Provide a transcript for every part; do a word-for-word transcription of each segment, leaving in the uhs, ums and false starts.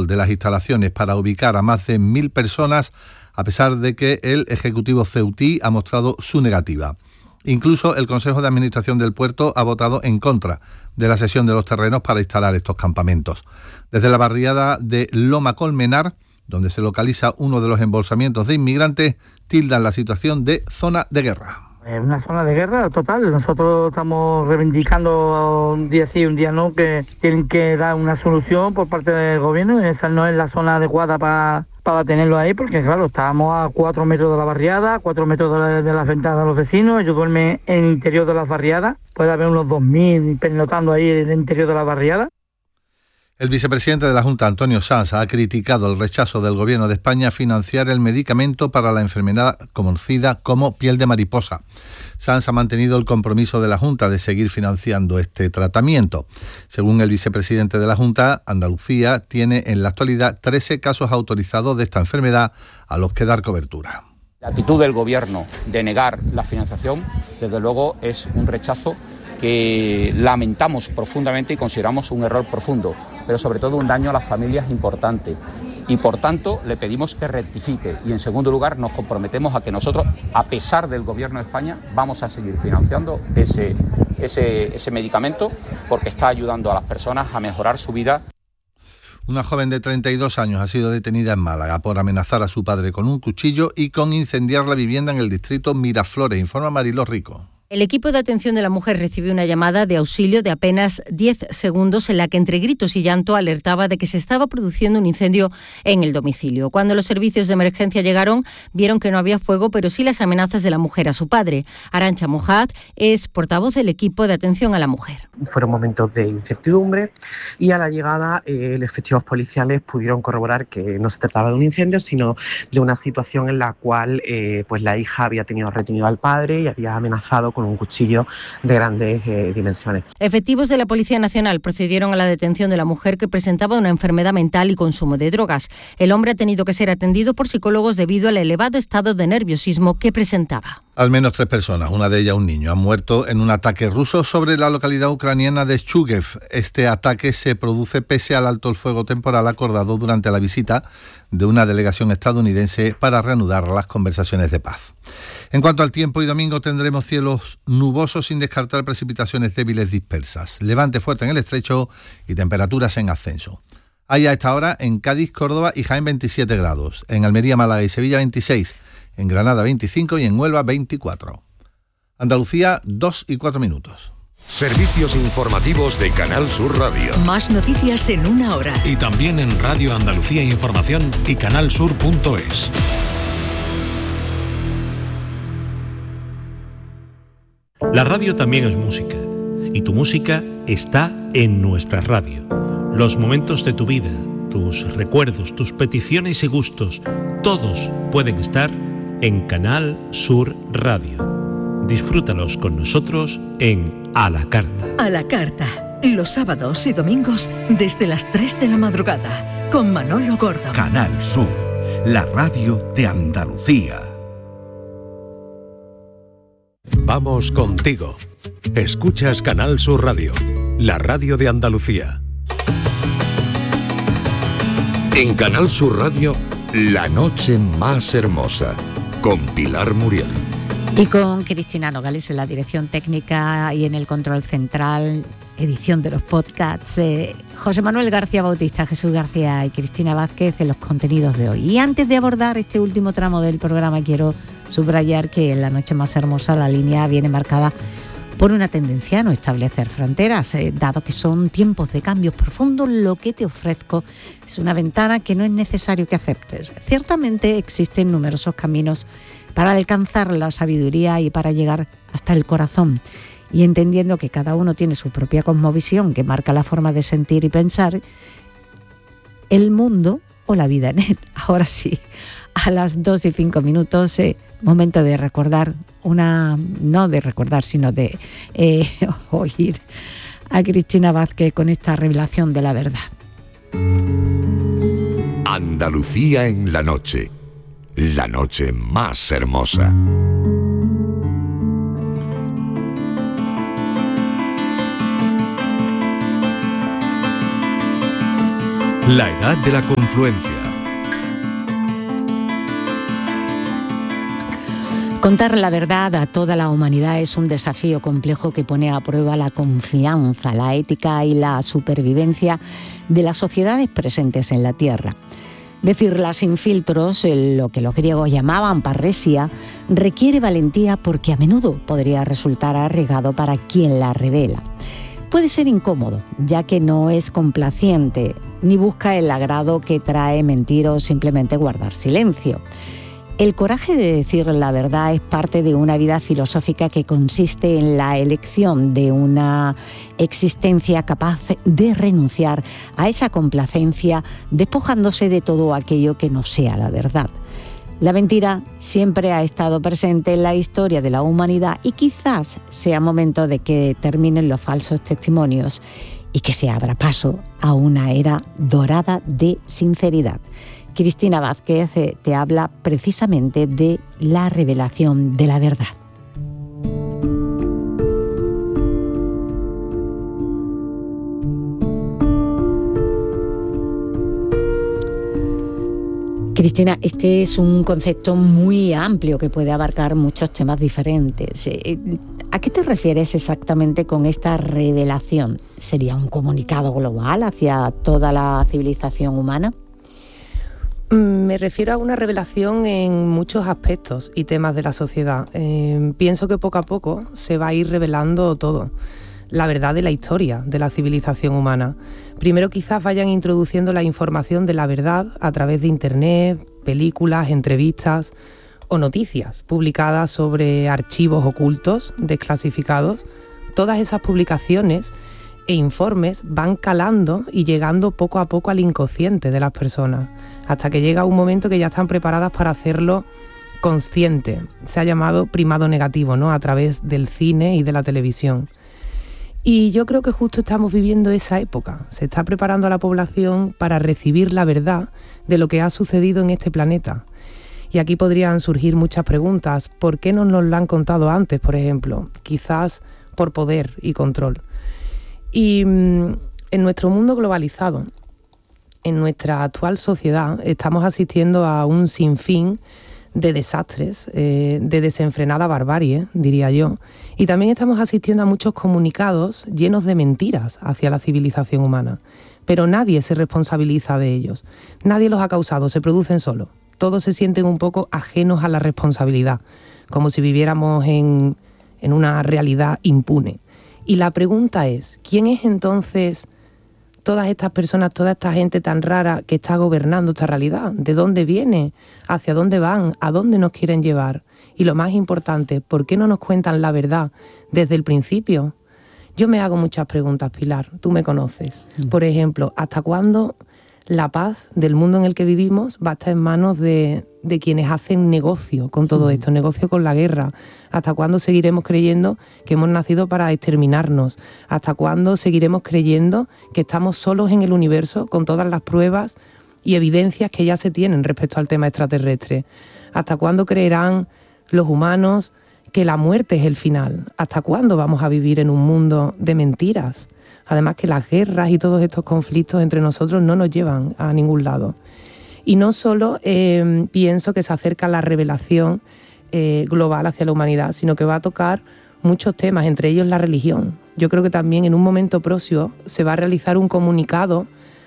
control de las instalaciones para ubicar a más de mil personas, a pesar de que el Ejecutivo ceutí ha mostrado su negativa. Incluso el Consejo de Administración del puerto ha votado en contra de la cesión de los terrenos para instalar estos campamentos. Desde la barriada de Loma Colmenar, donde se localiza uno de los embolsamientos de inmigrantes, tildan la situación de zona de guerra. Es una zona de guerra total. Nosotros estamos reivindicando un día sí, un día no, que tienen que dar una solución por parte del gobierno. Esa no es la zona adecuada para, para tenerlo ahí, porque claro, estábamos a cuatro metros de la barriada, a cuatro metros de, la, de las ventanas de los vecinos. Ellos duermen en el interior de las barriadas. Puede haber unos dos mil pernotando ahí en el interior de la barriada. El vicepresidente de la Junta, Antonio Sanz, ha criticado el rechazo del Gobierno de España a financiar el medicamento para la enfermedad conocida como piel de mariposa. Sanz ha mantenido el compromiso de la Junta de seguir financiando este tratamiento. Según el vicepresidente de la Junta, Andalucía tiene en la actualidad trece casos autorizados de esta enfermedad a los que dar cobertura. La actitud del Gobierno de negar la financiación, desde luego, es un rechazo que lamentamos profundamente y consideramos un error profundo, pero sobre todo un daño a las familias importante. Y por tanto le pedimos que rectifique y en segundo lugar nos comprometemos a que nosotros, a pesar del Gobierno de España, vamos a seguir financiando ese, ese, ese medicamento porque está ayudando a las personas a mejorar su vida. Una joven de treinta y dos años ha sido detenida en Málaga por amenazar a su padre con un cuchillo y con incendiar la vivienda en el distrito Miraflores, informa Mariló Rico. El equipo de atención de la mujer recibió una llamada de auxilio de apenas diez segundos en la que entre gritos y llanto alertaba de que se estaba produciendo un incendio en el domicilio. Cuando los servicios de emergencia llegaron, vieron que no había fuego, pero sí las amenazas de la mujer a su padre. Arantxa Mojad es portavoz del equipo de atención a la mujer. Fueron momentos de incertidumbre y a la llegada eh, los efectivos policiales pudieron corroborar que no se trataba de un incendio, sino de una situación en la cual eh, pues la hija había tenido retenido al padre y había amenazado con un cuchillo de grandes eh, dimensiones. Efectivos de la Policía Nacional procedieron a la detención de la mujer que presentaba una enfermedad mental y consumo de drogas. El hombre ha tenido que ser atendido por psicólogos debido al elevado estado de nerviosismo que presentaba. Al menos tres personas, una de ellas un niño, han muerto en un ataque ruso sobre la localidad ucraniana de Chuguev. Este ataque se produce pese al alto el fuego temporal acordado durante la visita de una delegación estadounidense para reanudar las conversaciones de paz. En cuanto al tiempo, hoy domingo tendremos cielos nubosos sin descartar precipitaciones débiles dispersas, levante fuerte en el estrecho y temperaturas en ascenso. Hay a esta hora en Cádiz, Córdoba y Jaén veintisiete grados, en Almería, Málaga y Sevilla veintiséis, en Granada veinticinco y en Huelva veinticuatro. Andalucía, dos y cuatro minutos. Servicios informativos de Canal Sur Radio. Más noticias en una hora. Y también en Radio Andalucía Información y canalsur punto es. La radio también es música. Y tu música está en nuestra radio. Los momentos de tu vida, tus recuerdos, tus peticiones y gustos, todos pueden estar en Canal Sur Radio. Disfrútalos con nosotros en A la Carta. A la Carta, los sábados y domingos desde las tres de la madrugada, con Manolo Gordo. Canal Sur, la radio de Andalucía. Vamos contigo. Escuchas Canal Sur Radio, la radio de Andalucía. En Canal Sur Radio, La Noche Más Hermosa, con Pilar Muriel. Y con Cristina Nogales en la dirección técnica y en el control central, edición de los podcasts, eh, José Manuel García Bautista, Jesús García y Cristina Vázquez en los contenidos de hoy. Y antes de abordar este último tramo del programa, quiero subrayar que en La Noche Más Hermosa la línea viene marcada por una tendencia a no establecer fronteras, eh, dado que son tiempos de cambios profundos. Lo que te ofrezco es una ventana que no es necesario que aceptes. Ciertamente existen numerosos caminos para alcanzar la sabiduría y para llegar hasta el corazón. Y entendiendo que cada uno tiene su propia cosmovisión que marca la forma de sentir y pensar el mundo o la vida en él. Ahora sí, a las dos y cinco minutos, eh, momento de recordar una, no de recordar, sino de eh, oír a Cristina Vázquez con esta revelación de la verdad. Andalucía en la noche. La noche más hermosa. La edad de la confluencia. Contar la verdad a toda la humanidad es un desafío complejo que pone a prueba la confianza, la ética y la supervivencia de las sociedades presentes en la Tierra. Decirla sin filtros, lo que los griegos llamaban parresia, requiere valentía porque a menudo podría resultar arriesgado para quien la revela. Puede ser incómodo, ya que no es complaciente, ni busca el agrado que trae mentir o simplemente guardar silencio. El coraje de decir la verdad es parte de una vida filosófica que consiste en la elección de una existencia capaz de renunciar a esa complacencia, despojándose de todo aquello que no sea la verdad. La mentira siempre ha estado presente en la historia de la humanidad y quizás sea momento de que terminen los falsos testimonios y que se abra paso a una era dorada de sinceridad. Cristina Vázquez te habla precisamente de la revelación de la verdad. Cristina, este es un concepto muy amplio que puede abarcar muchos temas diferentes. ¿A qué te refieres exactamente con esta revelación? ¿Sería un comunicado global hacia toda la civilización humana? Me refiero a una revelación en muchos aspectos y temas de la sociedad. Eh, pienso que poco a poco se va a ir revelando todo. La verdad de la historia de la civilización humana. Primero quizás vayan introduciendo la información de la verdad a través de internet, películas, entrevistas o noticias publicadas sobre archivos ocultos, desclasificados. Todas esas publicaciones e informes van calando y llegando poco a poco al inconsciente de las personas, hasta que llega un momento que ya están preparadas para hacerlo consciente. Se ha llamado primado negativo, ¿no?, a través del cine y de la televisión. Y yo creo que justo estamos viviendo esa época. Se está preparando a la población para recibir la verdad de lo que ha sucedido en este planeta. Y aquí podrían surgir muchas preguntas. ¿Por qué no nos lo han contado antes, por ejemplo? Quizás por poder y control. Y en nuestro mundo globalizado, en nuestra actual sociedad, estamos asistiendo a un sinfín de desastres, eh, de desenfrenada barbarie, diría yo. Y también estamos asistiendo a muchos comunicados llenos de mentiras hacia la civilización humana. Pero nadie se responsabiliza de ellos. Nadie los ha causado, se producen solos. Todos se sienten un poco ajenos a la responsabilidad, como si viviéramos en, en una realidad impune. Y la pregunta es, ¿quién es entonces todas estas personas, toda esta gente tan rara que está gobernando esta realidad? ¿De dónde viene? ¿Hacia dónde van? ¿A dónde nos quieren llevar? Y lo más importante, ¿por qué no nos cuentan la verdad desde el principio? Yo me hago muchas preguntas, Pilar, tú me conoces. Por ejemplo, ¿hasta cuándo la paz del mundo en el que vivimos va a estar en manos de, de quienes hacen negocio con todo esto, negocio con la guerra? ¿Hasta cuándo seguiremos creyendo que hemos nacido para exterminarnos? ¿Hasta cuándo seguiremos creyendo que estamos solos en el universo con todas las pruebas y evidencias que ya se tienen respecto al tema extraterrestre? ¿Hasta cuándo creerán los humanos que la muerte es el final? ¿Hasta cuándo vamos a vivir en un mundo de mentiras? Además que las guerras y todos estos conflictos entre nosotros no nos llevan a ningún lado. Y no solo eh, pienso que se acerca la revelación eh, global hacia la humanidad, sino que va a tocar muchos temas, entre ellos la religión. Yo creo que también en un momento próximo se va a realizar un comunicado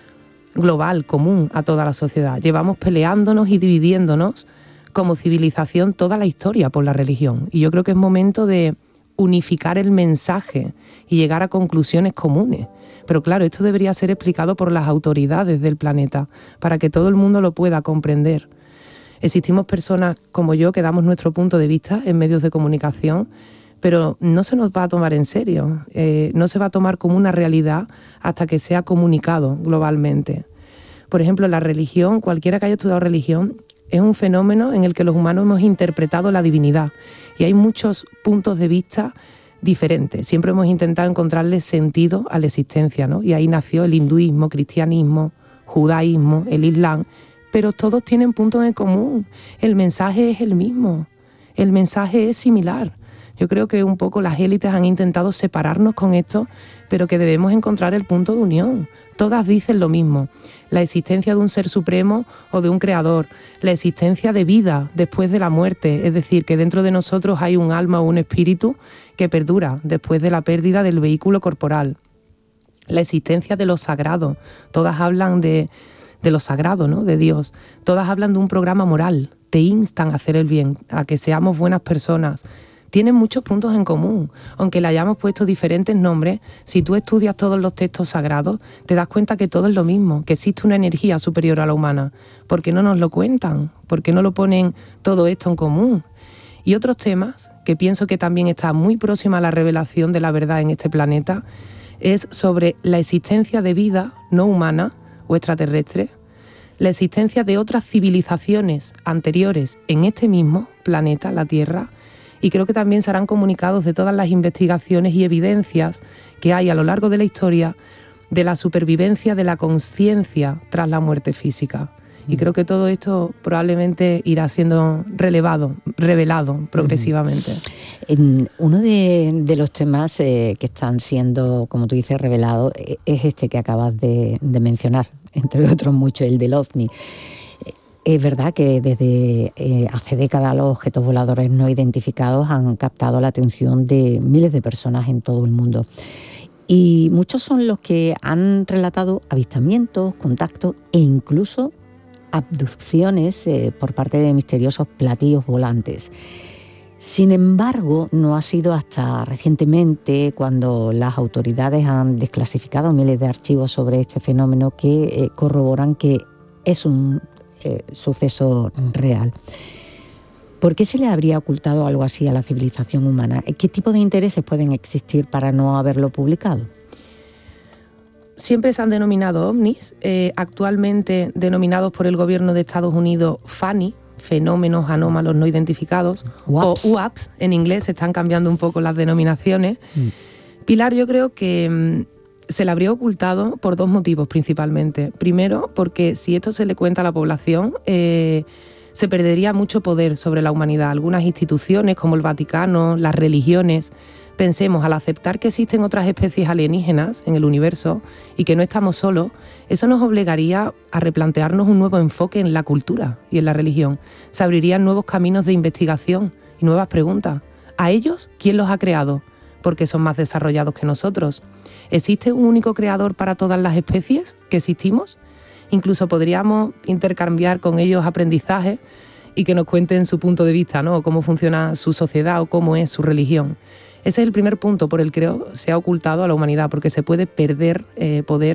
global, común a toda la sociedad. Llevamos peleándonos y dividiéndonos como civilización toda la historia por la religión. Y yo creo que es momento de unificar el mensaje y llegar a conclusiones comunes. Pero claro, esto debería ser explicado por las autoridades del planeta para que todo el mundo lo pueda comprender. Existimos personas como yo que damos nuestro punto de vista en medios de comunicación, pero no se nos va a tomar en serio, eh, no se va a tomar como una realidad hasta que sea comunicado globalmente. Por ejemplo, la religión, cualquiera que haya estudiado religión, es un fenómeno en el que los humanos hemos interpretado la divinidad y hay muchos puntos de vista diferentes. Siempre hemos intentado encontrarle sentido a la existencia, ¿no? Y ahí nació el hinduismo, cristianismo, judaísmo, el islam, pero todos tienen puntos en común. El mensaje es el mismo, el mensaje es similar. Yo creo que un poco las élites han intentado separarnos con esto, pero que debemos encontrar el punto de unión. Todas dicen lo mismo, la existencia de un ser supremo o de un creador, la existencia de vida después de la muerte, es decir, que dentro de nosotros hay un alma o un espíritu que perdura después de la pérdida del vehículo corporal. La existencia de lo sagrado, todas hablan de, de lo sagrado, ¿no?, de Dios, todas hablan de un programa moral, te instan a hacer el bien, a que seamos buenas personas. Tienen muchos puntos en común, aunque le hayamos puesto diferentes nombres. Si tú estudias todos los textos sagrados, te das cuenta que todo es lo mismo, que existe una energía superior a la humana. ¿Por qué no nos lo cuentan? ¿Por qué no lo ponen todo esto en común? Y otros temas, que pienso que también está muy próxima a la revelación de la verdad en este planeta, es sobre la existencia de vida no humana o extraterrestre, la existencia de otras civilizaciones anteriores en este mismo planeta, la Tierra, y creo que también serán comunicados de todas las investigaciones y evidencias que hay a lo largo de la historia de la supervivencia de la conciencia tras la muerte física. Y creo que todo esto probablemente irá siendo relevado, revelado progresivamente. Uh-huh. Uno de, de los temas eh, que están siendo, como tú dices, revelados es este que acabas de, de mencionar, entre otros muchos, el del OVNI. Es verdad que desde eh, hace décadas los objetos voladores no identificados han captado la atención de miles de personas en todo el mundo. Y muchos son los que han relatado avistamientos, contactos e incluso abducciones eh, por parte de misteriosos platillos volantes. Sin embargo, no ha sido hasta recientemente, cuando las autoridades han desclasificado miles de archivos sobre este fenómeno, que eh, corroboran que es un eh, suceso real. ¿Por qué se le habría ocultado algo así a la civilización humana? ¿Qué tipo de intereses pueden existir para no haberlo publicado? Siempre se han denominado ovnis, eh, actualmente denominados por el gobierno de Estados Unidos F A N I, fenómenos anómalos no identificados, U A Ps. o U A P S, en inglés se están cambiando un poco las denominaciones. Mm. Pilar, yo creo que mmm, se le habría ocultado por dos motivos principalmente. Primero, porque si esto se le cuenta a la población, eh, se perdería mucho poder sobre la humanidad. Algunas instituciones como el Vaticano, las religiones. Pensemos, al aceptar que existen otras especies alienígenas en el universo y que no estamos solos, eso nos obligaría a replantearnos un nuevo enfoque en la cultura y en la religión. Se abrirían nuevos caminos de investigación y nuevas preguntas. ¿A ellos quién los ha creado? Porque son más desarrollados que nosotros. ¿Existe un único creador para todas las especies que existimos? Incluso podríamos intercambiar con ellos aprendizaje y que nos cuenten su punto de vista, ¿no? O cómo funciona su sociedad o cómo es su religión. Ese es el primer punto por el que creo se ha ocultado a la humanidad, porque se puede perder eh, poder.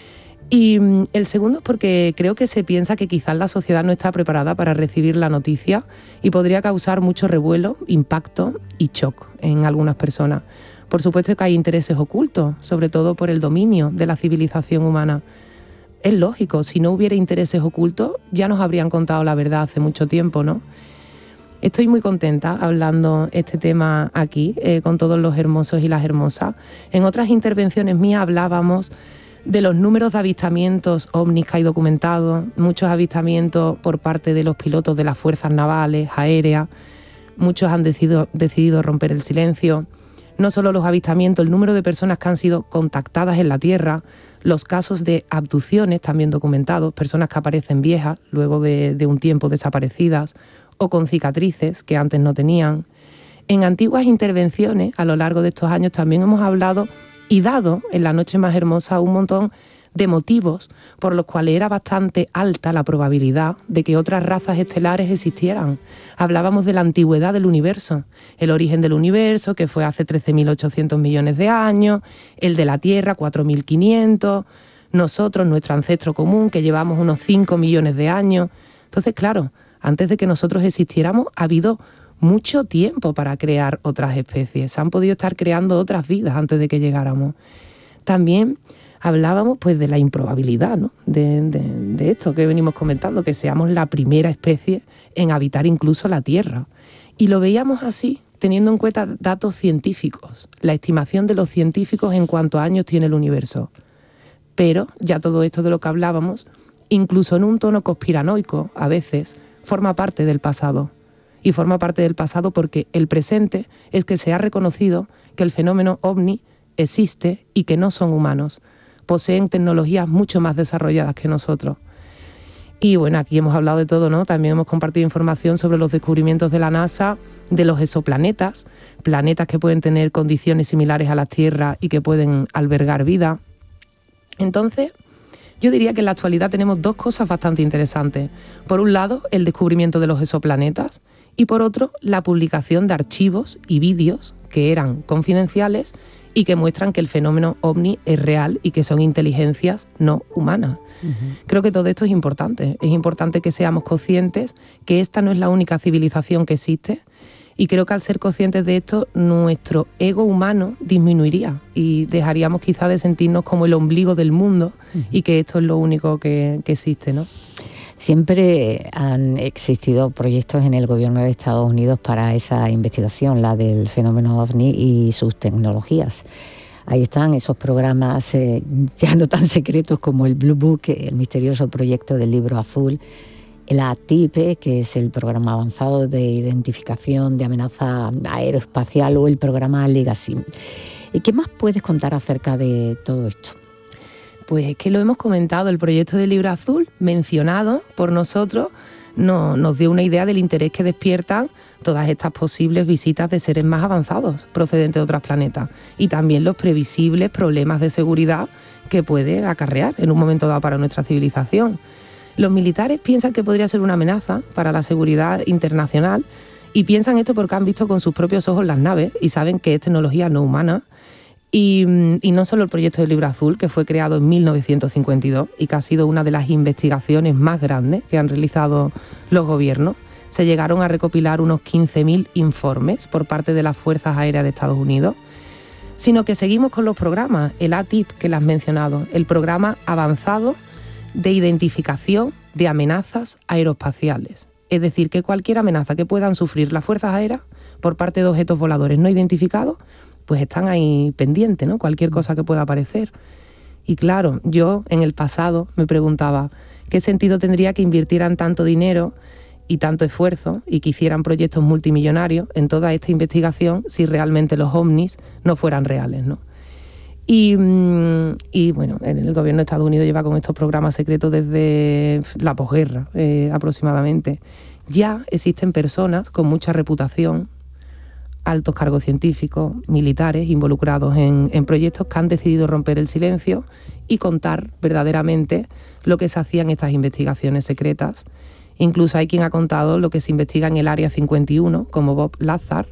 Y mm, el segundo es porque creo que se piensa que quizás la sociedad no está preparada para recibir la noticia y podría causar mucho revuelo, impacto y shock en algunas personas. Por supuesto que hay intereses ocultos, sobre todo por el dominio de la civilización humana. Es lógico, si no hubiera intereses ocultos ya nos habrían contado la verdad hace mucho tiempo, ¿no? Estoy muy contenta hablando este tema aquí eh, con todos los hermosos y las hermosas. En otras intervenciones mías hablábamos de los números de avistamientos ovnis que hay documentados, muchos avistamientos por parte de los pilotos de las fuerzas navales, aéreas, muchos han decidido, decidido romper el silencio. No solo los avistamientos, el número de personas que han sido contactadas en la Tierra, los casos de abducciones también documentados, personas que aparecen viejas, luego de, de un tiempo desaparecidas, o con cicatrices que antes no tenían. En antiguas intervenciones, a lo largo de estos años, también hemos hablado y dado en La Noche Más Hermosa un montón de motivos por los cuales era bastante alta la probabilidad de que otras razas estelares existieran. Hablábamos de la antigüedad del universo, el origen del universo, que fue hace trece mil ochocientos millones de años, el de la Tierra, cuatro mil quinientos, nosotros, nuestro ancestro común, que llevamos unos cinco millones de años. Entonces, claro, antes de que nosotros existiéramos, ha habido mucho tiempo para crear otras especies. Se han podido estar creando otras vidas antes de que llegáramos. También hablábamos pues de la improbabilidad, ¿no? de, de, de esto que venimos comentando, que seamos la primera especie en habitar incluso la Tierra. Y lo veíamos así, teniendo en cuenta datos científicos, la estimación de los científicos en cuántos años tiene el universo. Pero ya todo esto de lo que hablábamos, incluso en un tono conspiranoico, a veces, forma parte del pasado. y forma parte del pasado porque el presente es que se ha reconocido que el fenómeno ovni existe y que no son humanos. Poseen tecnologías mucho más desarrolladas que nosotros. Y bueno, aquí hemos hablado de todo, ¿no? También hemos compartido información sobre los descubrimientos de la NASA, de los exoplanetas, planetas que pueden tener condiciones similares a la Tierra y que pueden albergar vida. Entonces, yo diría que en la actualidad tenemos dos cosas bastante interesantes. Por un lado, el descubrimiento de los exoplanetas y por otro, la publicación de archivos y vídeos que eran confidenciales y que muestran que el fenómeno ovni es real y que son inteligencias no humanas. Uh-huh. Creo que todo esto es importante. Es importante que seamos conscientes que esta no es la única civilización que existe y creo que al ser conscientes de esto, nuestro ego humano disminuiría y dejaríamos quizá de sentirnos como el ombligo del mundo uh-huh. y que esto es lo único que, que existe, ¿no? Siempre han existido proyectos en el gobierno de Estados Unidos para esa investigación, la del fenómeno ovni y sus tecnologías. Ahí están esos programas eh, ya no tan secretos como el Blue Book, el misterioso proyecto del libro azul, el A T I P, que es el programa avanzado de identificación de amenaza aeroespacial, o el programa Legacy. ¿Qué más puedes contar acerca de todo esto? Pues es que lo hemos comentado, el proyecto del libro azul, mencionado por nosotros, no, nos dio una idea del interés que despiertan todas estas posibles visitas de seres más avanzados procedentes de otros planetas y también los previsibles problemas de seguridad que puede acarrear en un momento dado para nuestra civilización. Los militares piensan que podría ser una amenaza para la seguridad internacional y piensan esto porque han visto con sus propios ojos las naves y saben que es tecnología no humana. Y, y no solo el proyecto del libro azul, que fue creado en mil novecientos cincuenta y dos y que ha sido una de las investigaciones más grandes que han realizado los gobiernos. Se llegaron a recopilar unos quince mil informes por parte de las Fuerzas Aéreas de Estados Unidos, sino que seguimos con los programas, el A T I P que le has mencionado, el programa avanzado de identificación de amenazas aeroespaciales. Es decir, que cualquier amenaza que puedan sufrir las Fuerzas Aéreas por parte de objetos voladores no identificados, pues están ahí pendientes, ¿no? Cualquier cosa que pueda aparecer. Y claro, yo en el pasado me preguntaba qué sentido tendría que invirtieran tanto dinero y tanto esfuerzo y que hicieran proyectos multimillonarios en toda esta investigación si realmente los ovnis no fueran reales, ¿no? Y, y bueno, el gobierno de Estados Unidos lleva con estos programas secretos desde la posguerra eh, aproximadamente. Ya existen personas con mucha reputación, altos cargos científicos, militares involucrados en, en proyectos que han decidido romper el silencio y contar verdaderamente lo que se hacía en estas investigaciones secretas. Incluso hay quien ha contado lo que se investiga en el Área cincuenta y uno, como Bob Lazar.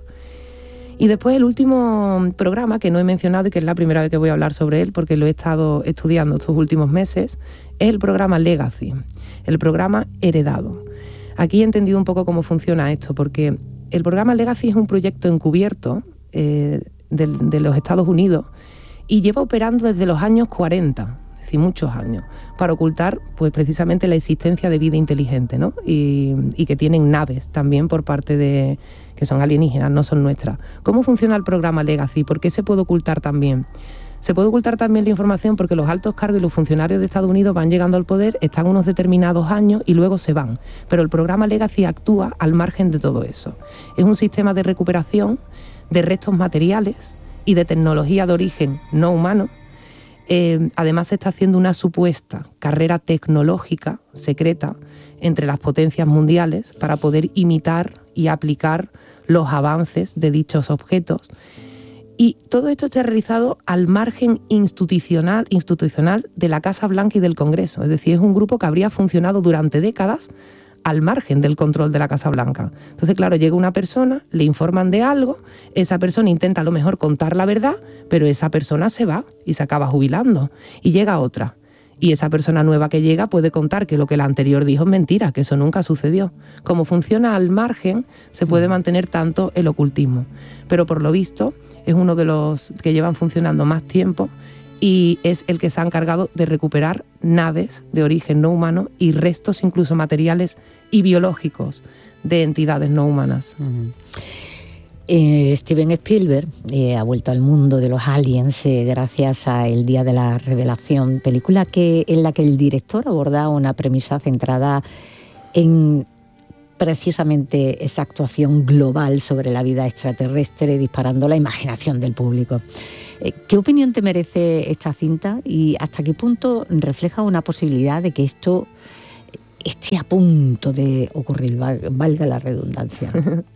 Y después el último programa que no he mencionado y que es la primera vez que voy a hablar sobre él porque lo he estado estudiando estos últimos meses, es el programa Legacy, el programa heredado. Aquí he entendido un poco cómo funciona esto porque el programa Legacy es un proyecto encubierto eh, de, de los Estados Unidos y lleva operando desde los años cuarenta, es decir, muchos años, para ocultar pues, precisamente la existencia de vida inteligente, ¿no? y, y que tienen naves también por parte de, que son alienígenas, no son nuestras. ¿Cómo funciona el programa Legacy? ¿Por qué se puede ocultar también? Se puede ocultar también la información porque los altos cargos y los funcionarios de Estados Unidos van llegando al poder, están unos determinados años y luego se van. Pero el programa Legacy actúa al margen de todo eso. Es un sistema de recuperación de restos materiales y de tecnología de origen no humano. Eh, además se está haciendo una supuesta carrera tecnológica secreta entre las potencias mundiales para poder imitar y aplicar los avances de dichos objetos. Y todo esto está realizado al margen institucional, institucional de la Casa Blanca y del Congreso. Es decir, es un grupo que habría funcionado durante décadas al margen del control de la Casa Blanca. Entonces, claro, llega una persona, le informan de algo, esa persona intenta a lo mejor contar la verdad, pero esa persona se va y se acaba jubilando. Y llega otra. Y esa persona nueva que llega puede contar que lo que la anterior dijo es mentira, que eso nunca sucedió. Como funciona al margen, se puede mantener tanto el ocultismo. Pero por lo visto, es uno de los que llevan funcionando más tiempo y es el que se ha encargado de recuperar naves de origen no humano y restos incluso materiales y biológicos de entidades no humanas. Uh-huh. Eh, Steven Spielberg eh, ha vuelto al mundo de los aliens eh, gracias a El Día de la Revelación, película que, en la que el director aborda una premisa centrada en precisamente esa actuación global sobre la vida extraterrestre, disparando la imaginación del público. ¿Qué opinión te merece esta cinta y hasta qué punto refleja una posibilidad de que esto esté a punto de ocurrir, valga la redundancia?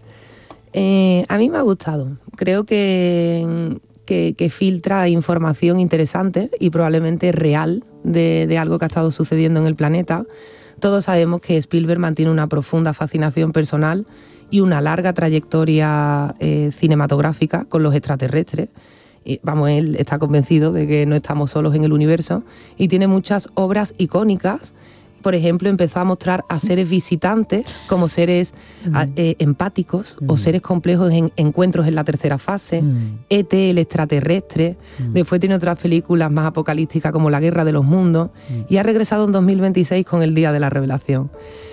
eh, a mí me ha gustado. Creo que, que, que filtra información interesante y probablemente real de, de algo que ha estado sucediendo en el planeta. Todos sabemos que Spielberg mantiene una profunda fascinación personal y una larga trayectoria eh, cinematográfica con los extraterrestres. Y, vamos, él está convencido de que no estamos solos en el universo y tiene muchas obras icónicas. Por ejemplo, empezó a mostrar a seres visitantes como seres mm. a, eh, empáticos mm. o seres complejos en encuentros en la tercera fase, mm. E T, el extraterrestre. Mm. Después tiene otras películas más apocalípticas como La Guerra de los Mundos mm. y ha regresado en dos mil veintiséis con El Día de la Revelación.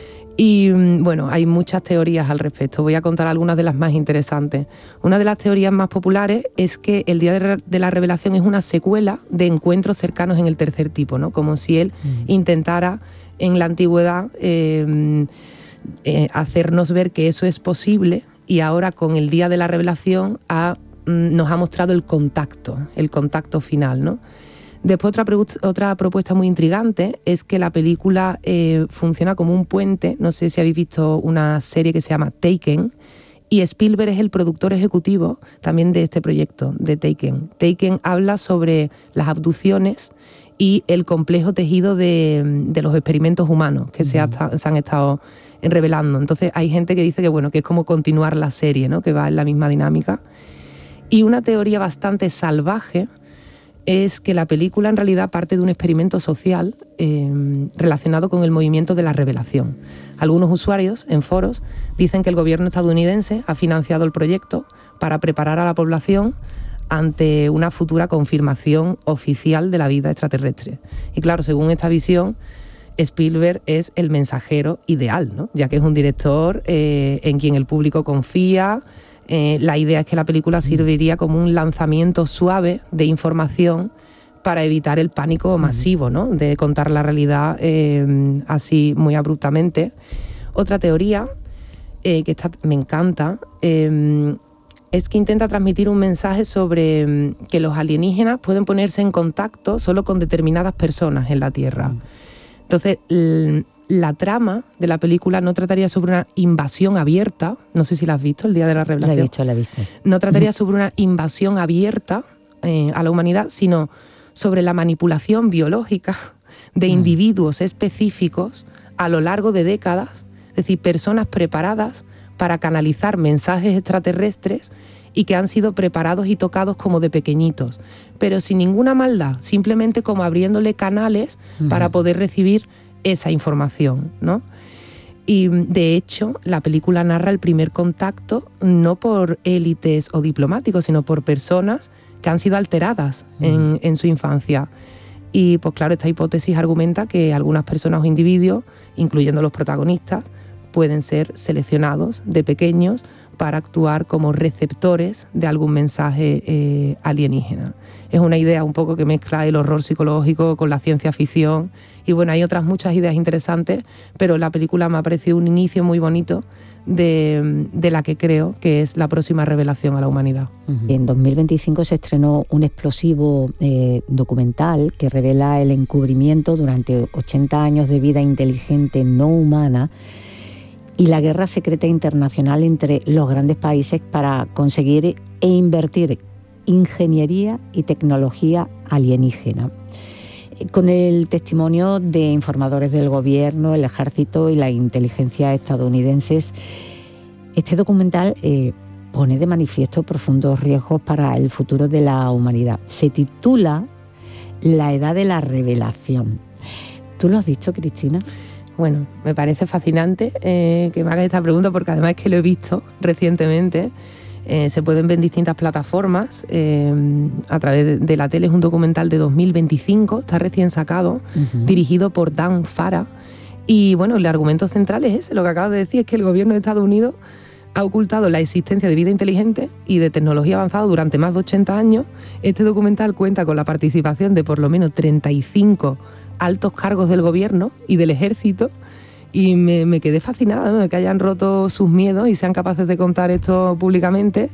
Y bueno, hay muchas teorías al respecto. Voy a contar algunas de las más interesantes. Una de las teorías más populares es que El Día de la Revelación es una secuela de encuentros cercanos en el tercer tipo, ¿no? Como si él mm. intentara en la antigüedad eh, eh, hacernos ver que eso es posible, y ahora con el Día de la Revelación ha, nos ha mostrado el contacto, el contacto final, ¿no? Después otra, otra propuesta muy intrigante es que la película eh, funciona como un puente. No sé si habéis visto una serie que se llama Taken, y Spielberg es el productor ejecutivo también de este proyecto, de Taken. Taken habla sobre las abducciones y el complejo tejido de, de los experimentos humanos que uh-huh. se, ha, se han estado revelando. Entonces hay gente que dice que, bueno, que es como continuar la serie, ¿no? Que va en la misma dinámica. Y una teoría bastante salvaje es que la película en realidad parte de un experimento social eh, relacionado con el movimiento de la revelación. Algunos usuarios en foros dicen que el gobierno estadounidense ha financiado el proyecto para preparar a la población ante una futura confirmación oficial de la vida extraterrestre. Y claro, según esta visión, Spielberg es el mensajero ideal, ¿no? Ya que es un director eh, en quien el público confía. Eh, la idea es que la película serviría como un lanzamiento suave de información para evitar el pánico masivo, ¿no? De contar la realidad eh, así muy abruptamente. Otra teoría, eh, que esta me encanta, eh, es que intenta transmitir un mensaje sobre eh, que los alienígenas pueden ponerse en contacto solo con determinadas personas en la Tierra. Entonces, l- la trama de la película no trataría sobre una invasión abierta. No sé si la has visto, El Día de la Revelación. La he visto, la he visto. No trataría sobre una invasión abierta eh, a la humanidad, sino sobre la manipulación biológica de individuos específicos a lo largo de décadas. Es decir, personas preparadas para canalizar mensajes extraterrestres y que han sido preparados y tocados como de pequeñitos, pero sin ninguna maldad, simplemente como abriéndole canales uh-huh. para poder recibir esa información, ¿no? Y de hecho, la película narra el primer contacto no por élites o diplomáticos, sino por personas que han sido alteradas uh-huh. en, en su infancia. Y pues claro, esta hipótesis argumenta que algunas personas o individuos, incluyendo los protagonistas, pueden ser seleccionados de pequeños para actuar como receptores de algún mensaje eh, alienígena. Es una idea un poco que mezcla el horror psicológico con la ciencia ficción, y bueno, hay otras muchas ideas interesantes, pero la película me ha parecido un inicio muy bonito de, de la que creo que es la próxima revelación a la humanidad. Uh-huh. En dos mil veinticinco se estrenó un explosivo eh, documental que revela el encubrimiento durante ochenta años de vida inteligente no humana y la guerra secreta internacional entre los grandes países para conseguir e invertir ingeniería y tecnología alienígena. Con el testimonio de informadores del gobierno, el ejército y la inteligencia estadounidenses, este documental eh, pone de manifiesto profundos riesgos para el futuro de la humanidad. Se titula La Edad de la Revelación. ¿Tú lo has visto, Cristina? Bueno, me parece fascinante eh, que me hagas esta pregunta, porque además es que lo he visto recientemente. Eh, se pueden ver en distintas plataformas eh, a través de, de la tele. Es un documental de dos mil veinticinco, está recién sacado, uh-huh. dirigido por Dan Farah. Y bueno, el argumento central es ese, lo que acabo de decir, es que el gobierno de Estados Unidos ha ocultado la existencia de vida inteligente y de tecnología avanzada durante más de ochenta años. Este documental cuenta con la participación de por lo menos treinta y cinco altos cargos del gobierno y del ejército, Y me, me quedé fascinada, ¿no?, de que hayan roto sus miedos y sean capaces de contar esto públicamente.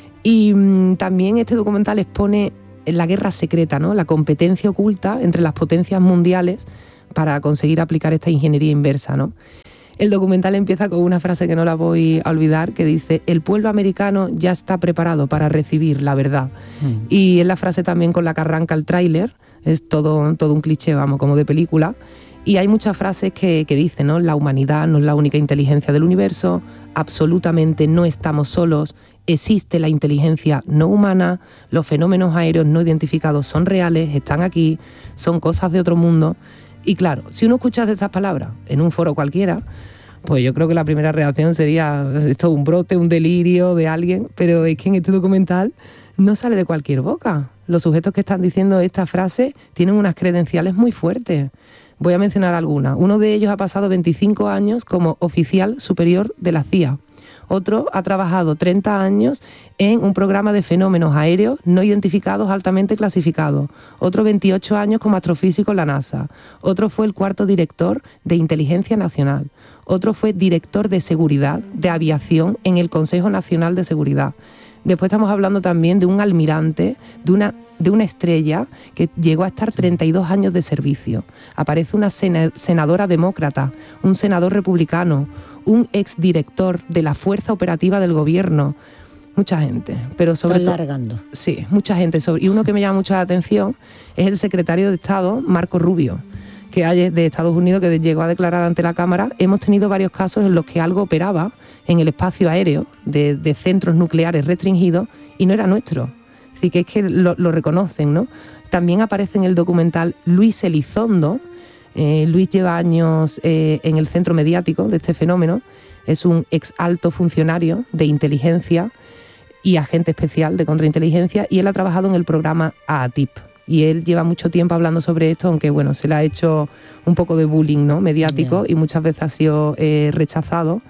Y mmm, también este documental expone la guerra secreta, ¿no?, la competencia oculta entre las potencias mundiales para conseguir aplicar esta ingeniería inversa, ¿no? El documental empieza con una frase que no la voy a olvidar, que dice: el pueblo americano ya está preparado para recibir la verdad. Mm. Y es la frase también con la que arranca el tráiler, es todo, todo un cliché, vamos, como de película. Y hay muchas frases que, que dicen, ¿no?, la humanidad no es la única inteligencia del universo, absolutamente no estamos solos, existe la inteligencia no humana, los fenómenos aéreos no identificados son reales, están aquí, son cosas de otro mundo. Y claro, si uno escucha estas palabras en un foro cualquiera, pues yo creo que la primera reacción sería: esto es un brote, un delirio de alguien, pero es que en este documental no sale de cualquier boca. Los sujetos que están diciendo esta frase tienen unas credenciales muy fuertes. Voy a mencionar algunas. Uno de ellos ha pasado veinticinco años como oficial superior de la C I A. Otro ha trabajado treinta años en un programa de fenómenos aéreos no identificados altamente clasificados. Otro veintiocho años como astrofísico en la NASA. Otro fue el cuarto director de Inteligencia Nacional. Otro fue director de Seguridad de Aviación en el Consejo Nacional de Seguridad. Después estamos hablando también de un almirante, de una, de una estrella que llegó a estar treinta y dos años de servicio. Aparece una senadora demócrata, un senador republicano, un exdirector de la Fuerza Operativa del Gobierno. Mucha gente, pero sobre todo... largando. Sí, mucha gente. Sobre, y uno que me llama mucho la atención es el secretario de Estado, Marco Rubio, que hay de Estados Unidos, que llegó a declarar ante la Cámara: hemos tenido varios casos en los que algo operaba en el espacio aéreo de, de centros nucleares restringidos y no era nuestro. Así que es que lo, lo reconocen, ¿no? También aparece en el documental Luis Elizondo. Eh, Luis lleva años eh, en el centro mediático de este fenómeno. Es un ex alto funcionario de inteligencia y agente especial de contrainteligencia, y él ha trabajado en el programa A A T I P. Y él lleva mucho tiempo hablando sobre esto, aunque bueno, se le ha hecho un poco de bullying, ¿no?, mediático, yeah. y muchas veces ha sido eh, rechazado.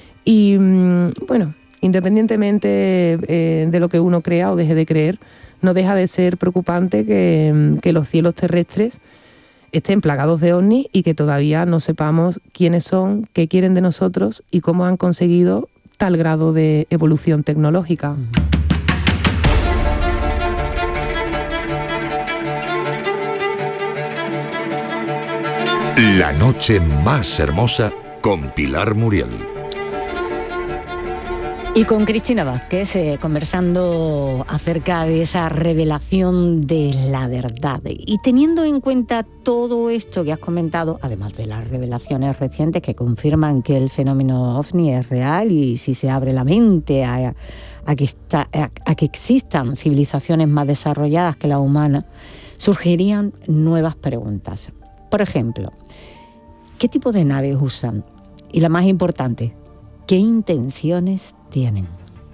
Y mmm, bueno, independientemente eh, de lo que uno crea o deje de creer, no deja de ser preocupante que, que los cielos terrestres estén plagados de ovnis y que todavía no sepamos quiénes son, qué quieren de nosotros y cómo han conseguido tal grado de evolución tecnológica. Uh-huh. La noche más hermosa con Pilar Muriel. Y con Cristina Vázquez, eh, conversando acerca de esa revelación de la verdad. Y teniendo en cuenta todo esto que has comentado, además de las revelaciones recientes que confirman que el fenómeno ovni es real, y si se abre la mente a, a, que, está, a, a que existan civilizaciones más desarrolladas que la humana, surgirían nuevas preguntas. Por ejemplo, ¿qué tipo de naves usan? Y la más importante, ¿qué intenciones tienen?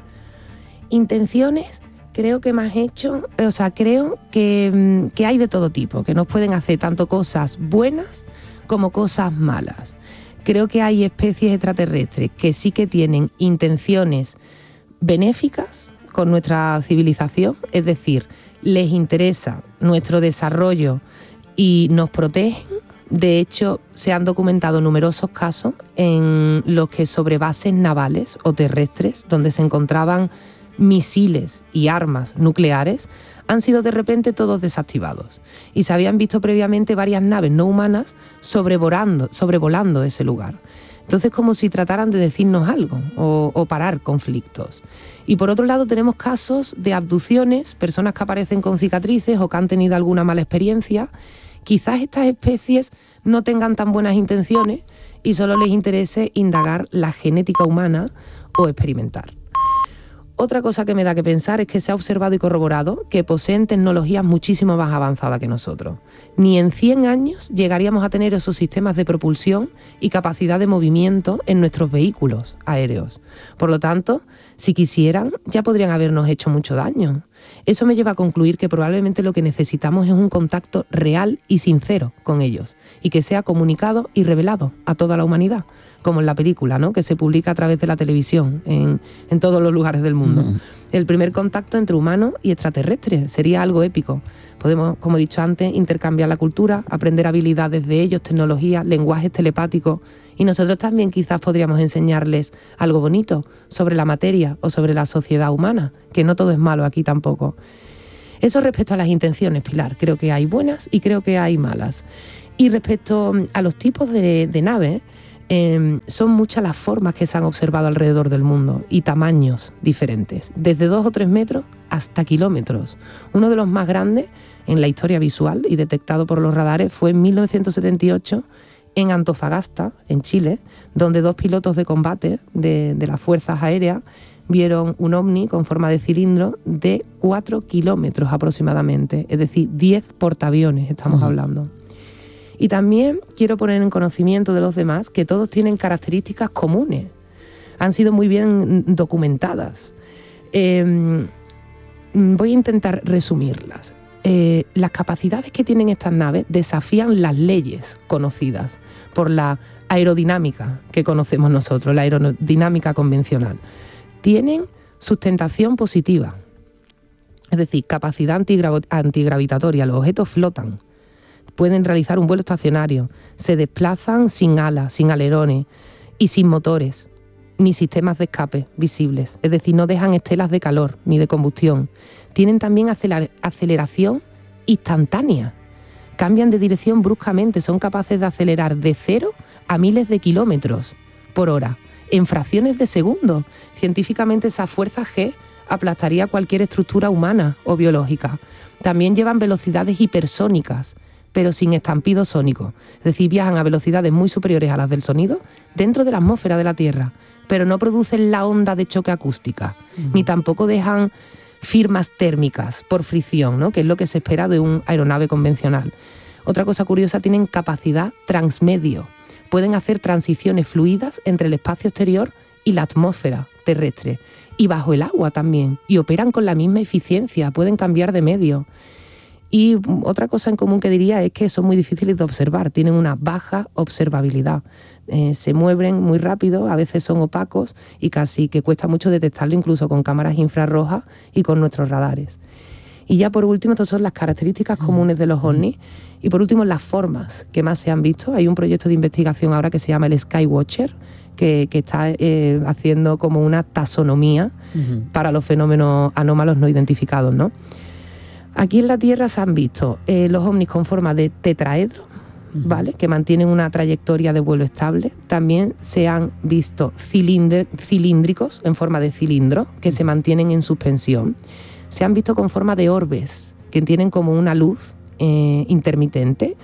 Intenciones, creo que más hecho, o sea, creo que, que hay de todo tipo, que nos pueden hacer tanto cosas buenas como cosas malas. Creo que hay especies extraterrestres que sí que tienen intenciones benéficas con nuestra civilización, es decir, les interesa nuestro desarrollo y nos protegen. De hecho, se han documentado numerosos casos en los que sobre bases navales o terrestres, donde se encontraban misiles y armas nucleares, han sido de repente todos desactivados. Y se habían visto previamente varias naves no humanas sobrevolando, sobrevolando ese lugar. Entonces, como si trataran de decirnos algo o, o parar conflictos. Y por otro lado tenemos casos de abducciones, personas que aparecen con cicatrices o que han tenido alguna mala experiencia. Quizás estas especies no tengan tan buenas intenciones y solo les interese indagar la genética humana o experimentar. Otra cosa que me da que pensar es que se ha observado y corroborado que poseen tecnologías muchísimo más avanzadas que nosotros. Ni en cien años llegaríamos a tener esos sistemas de propulsión y capacidad de movimiento en nuestros vehículos aéreos. Por lo tanto, si quisieran, ya podrían habernos hecho mucho daño. Eso me lleva a concluir que probablemente lo que necesitamos es un contacto real y sincero con ellos, y que sea comunicado y revelado a toda la humanidad, como en la película, ¿no?, que se publica a través de la televisión en, en todos los lugares del mundo. Mm. El primer contacto entre humano y extraterrestre. Sería algo épico. Podemos, como he dicho antes, intercambiar la cultura, aprender habilidades de ellos, tecnología, lenguajes telepáticos. Y nosotros también quizás podríamos enseñarles algo bonito sobre la materia o sobre la sociedad humana, que no todo es malo aquí tampoco. Eso respecto a las intenciones, Pilar. Creo que hay buenas y creo que hay malas. Y respecto a los tipos de, de naves, eh, son muchas las formas que se han observado alrededor del mundo y tamaños diferentes, desde dos o tres metros hasta kilómetros. Uno de los más grandes en la historia visual y detectado por los radares fue en mil novecientos setenta y ocho en Antofagasta, en Chile, donde dos pilotos de combate de, de las fuerzas aéreas vieron un ovni con forma de cilindro de cuatro kilómetros aproximadamente, es decir, diez portaaviones estamos uh-huh. hablando. Y también quiero poner en conocimiento de los demás que todos tienen características comunes, han sido muy bien documentadas. Eh, voy a intentar resumirlas. Eh, las capacidades que tienen estas naves desafían las leyes conocidas por la aerodinámica que conocemos nosotros, la aerodinámica convencional. Tienen sustentación positiva, es decir, capacidad antigra- antigravitatoria, los objetos flotan, pueden realizar un vuelo estacionario, se desplazan sin alas, sin alerones y sin motores, ni sistemas de escape visibles, es decir, no dejan estelas de calor ni de combustión. Tienen también aceler- aceleración instantánea, cambian de dirección bruscamente, son capaces de acelerar de cero a miles de kilómetros por hora, en fracciones de segundo. Científicamente esa fuerza G aplastaría cualquier estructura humana o biológica. También llevan velocidades hipersónicas, pero sin estampido sónico. Es decir, viajan a velocidades muy superiores a las del sonido dentro de la atmósfera de la Tierra, pero no producen la onda de choque acústica, uh-huh. ni tampoco dejan firmas térmicas por fricción, ¿no? Que es lo que se espera de un aeronave convencional. Otra cosa curiosa, tienen capacidad transmedio. Pueden hacer transiciones fluidas entre el espacio exterior y la atmósfera terrestre, y bajo el agua también, y operan con la misma eficiencia, pueden cambiar de medio. Y otra cosa en común que diría es que son muy difíciles de observar, tienen una baja observabilidad, eh, se mueven muy rápido, a veces son opacos y casi que cuesta mucho detectarlo incluso con cámaras infrarrojas y con nuestros radares. Y ya por último, estas son las características comunes de los ovnis. Y por último, las formas que más se han visto. Hay un proyecto de investigación ahora que se llama el Skywatcher, que, que está eh, haciendo como una taxonomía uh-huh. para los fenómenos anómalos no identificados, ¿no? Aquí en la Tierra se han visto eh, los ovnis con forma de tetraedro, uh-huh. ¿vale? Que mantienen una trayectoria de vuelo estable. También se han visto cilindr- cilíndricos en forma de cilindro, que uh-huh. se mantienen en suspensión. Se han visto con forma de orbes, que tienen como una luz eh, intermitente.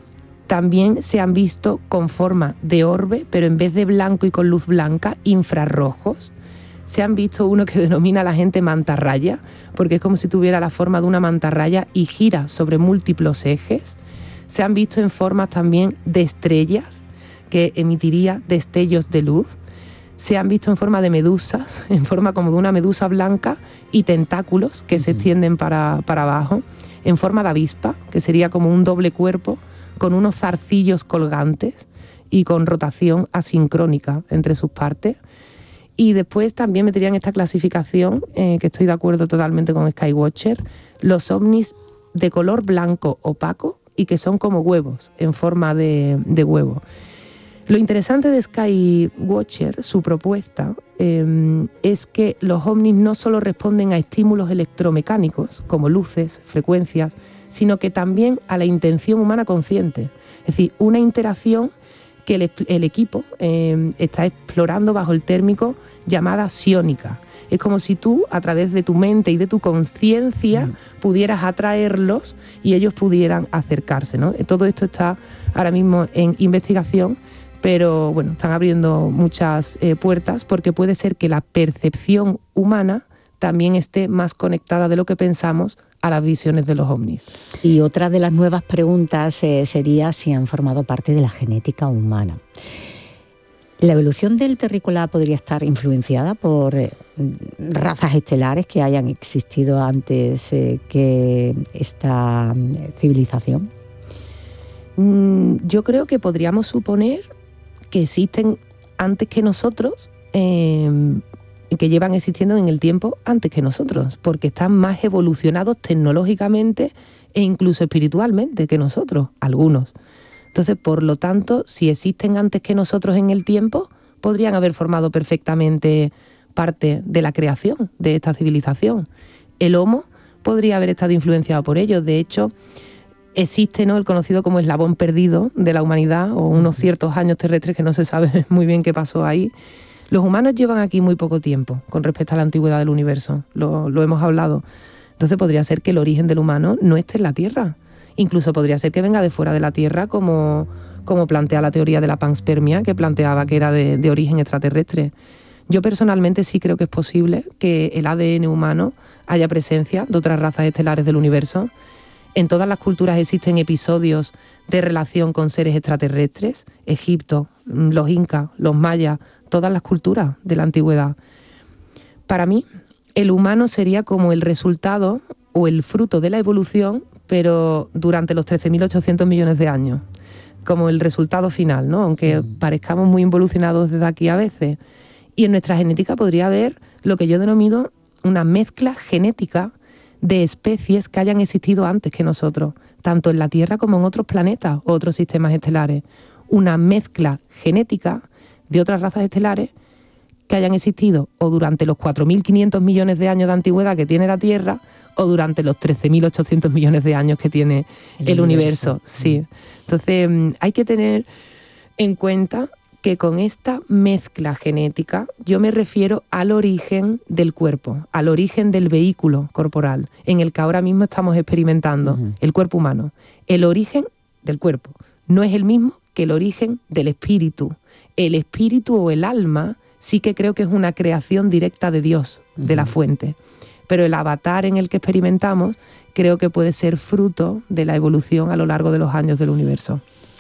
También se han visto con forma de orbe, pero en vez de blanco y con luz blanca, infrarrojos. Se han visto uno que denomina la gente mantarraya, porque es como si tuviera la forma de una mantarraya y gira sobre múltiples ejes. Se han visto en formas también de estrellas, que emitiría destellos de luz. Se han visto en forma de medusas, en forma como de una medusa blanca y tentáculos que uh-huh. se extienden para, para abajo, en forma de avispa, que sería como un doble cuerpo, con unos zarcillos colgantes y con rotación asincrónica entre sus partes. Y después también metería en esta clasificación, eh, que estoy de acuerdo totalmente con Skywatcher, los ovnis de color blanco opaco y que son como huevos, en forma de, de huevo. Lo interesante de Skywatcher, su propuesta, eh, es que los ovnis no solo responden a estímulos electromecánicos, como luces, frecuencias, sino que también a la intención humana consciente. Es decir, una interacción que el, el equipo eh, está explorando bajo el térmico llamada psiónica. Es como si tú, a través de tu mente y de tu conciencia, mm. pudieras atraerlos y ellos pudieran acercarse, ¿no? Todo esto está ahora mismo en investigación, pero bueno, están abriendo muchas eh, puertas, porque puede ser que la percepción humana también esté más conectada de lo que pensamos a las visiones de los ovnis. Y otra de las nuevas preguntas eh, sería si han formado parte de la genética humana. ¿La evolución del terrícola podría estar influenciada por eh, razas estelares que hayan existido antes eh, que esta eh, civilización? Mm, yo creo que podríamos suponer que existen antes que nosotros, eh, que llevan existiendo en el tiempo antes que nosotros, porque están más evolucionados tecnológicamente e incluso espiritualmente que nosotros, algunos. Entonces, por lo tanto, si existen antes que nosotros en el tiempo, podrían haber formado perfectamente parte de la creación de esta civilización. El Homo podría haber estado influenciado por ellos. De hecho, existe, ¿no?, el conocido como eslabón perdido de la humanidad, o unos ciertos años terrestres que no se sabe muy bien qué pasó ahí. Los humanos llevan aquí muy poco tiempo con respecto a la antigüedad del universo, lo, lo hemos hablado. Entonces podría ser que el origen del humano no esté en la Tierra. Incluso podría ser que venga de fuera de la Tierra, como, como plantea la teoría de la panspermia, que planteaba que era de, de origen extraterrestre. Yo personalmente sí creo que es posible que el A D N humano haya presencia de otras razas estelares del universo. En todas las culturas existen episodios de relación con seres extraterrestres. Egipto, los incas, los mayas, todas las culturas de la antigüedad. Para mí, el humano sería como el resultado o el fruto de la evolución, pero durante los trece mil ochocientos millones de años, como el resultado final, ¿no? Aunque mm. parezcamos muy involucionados desde aquí a veces. Y en nuestra genética podría haber lo que yo denomino una mezcla genética de especies que hayan existido antes que nosotros, tanto en la Tierra como en otros planetas o otros sistemas estelares. Una mezcla genética de otras razas estelares que hayan existido o durante los cuatro mil quinientos millones de años de antigüedad que tiene la Tierra, o durante los trece mil ochocientos millones de años que tiene el, el universo. universo. Sí. Entonces, hay que tener en cuenta que con esta mezcla genética yo me refiero al origen del cuerpo, al origen del vehículo corporal, en el que ahora mismo estamos experimentando, uh-huh. el cuerpo humano. El origen del cuerpo no es el mismo que el origen del espíritu. El espíritu o el alma sí que creo que es una creación directa de Dios, uh-huh. de la fuente. Pero el avatar en el que experimentamos creo que puede ser fruto de la evolución a lo largo de los años del universo.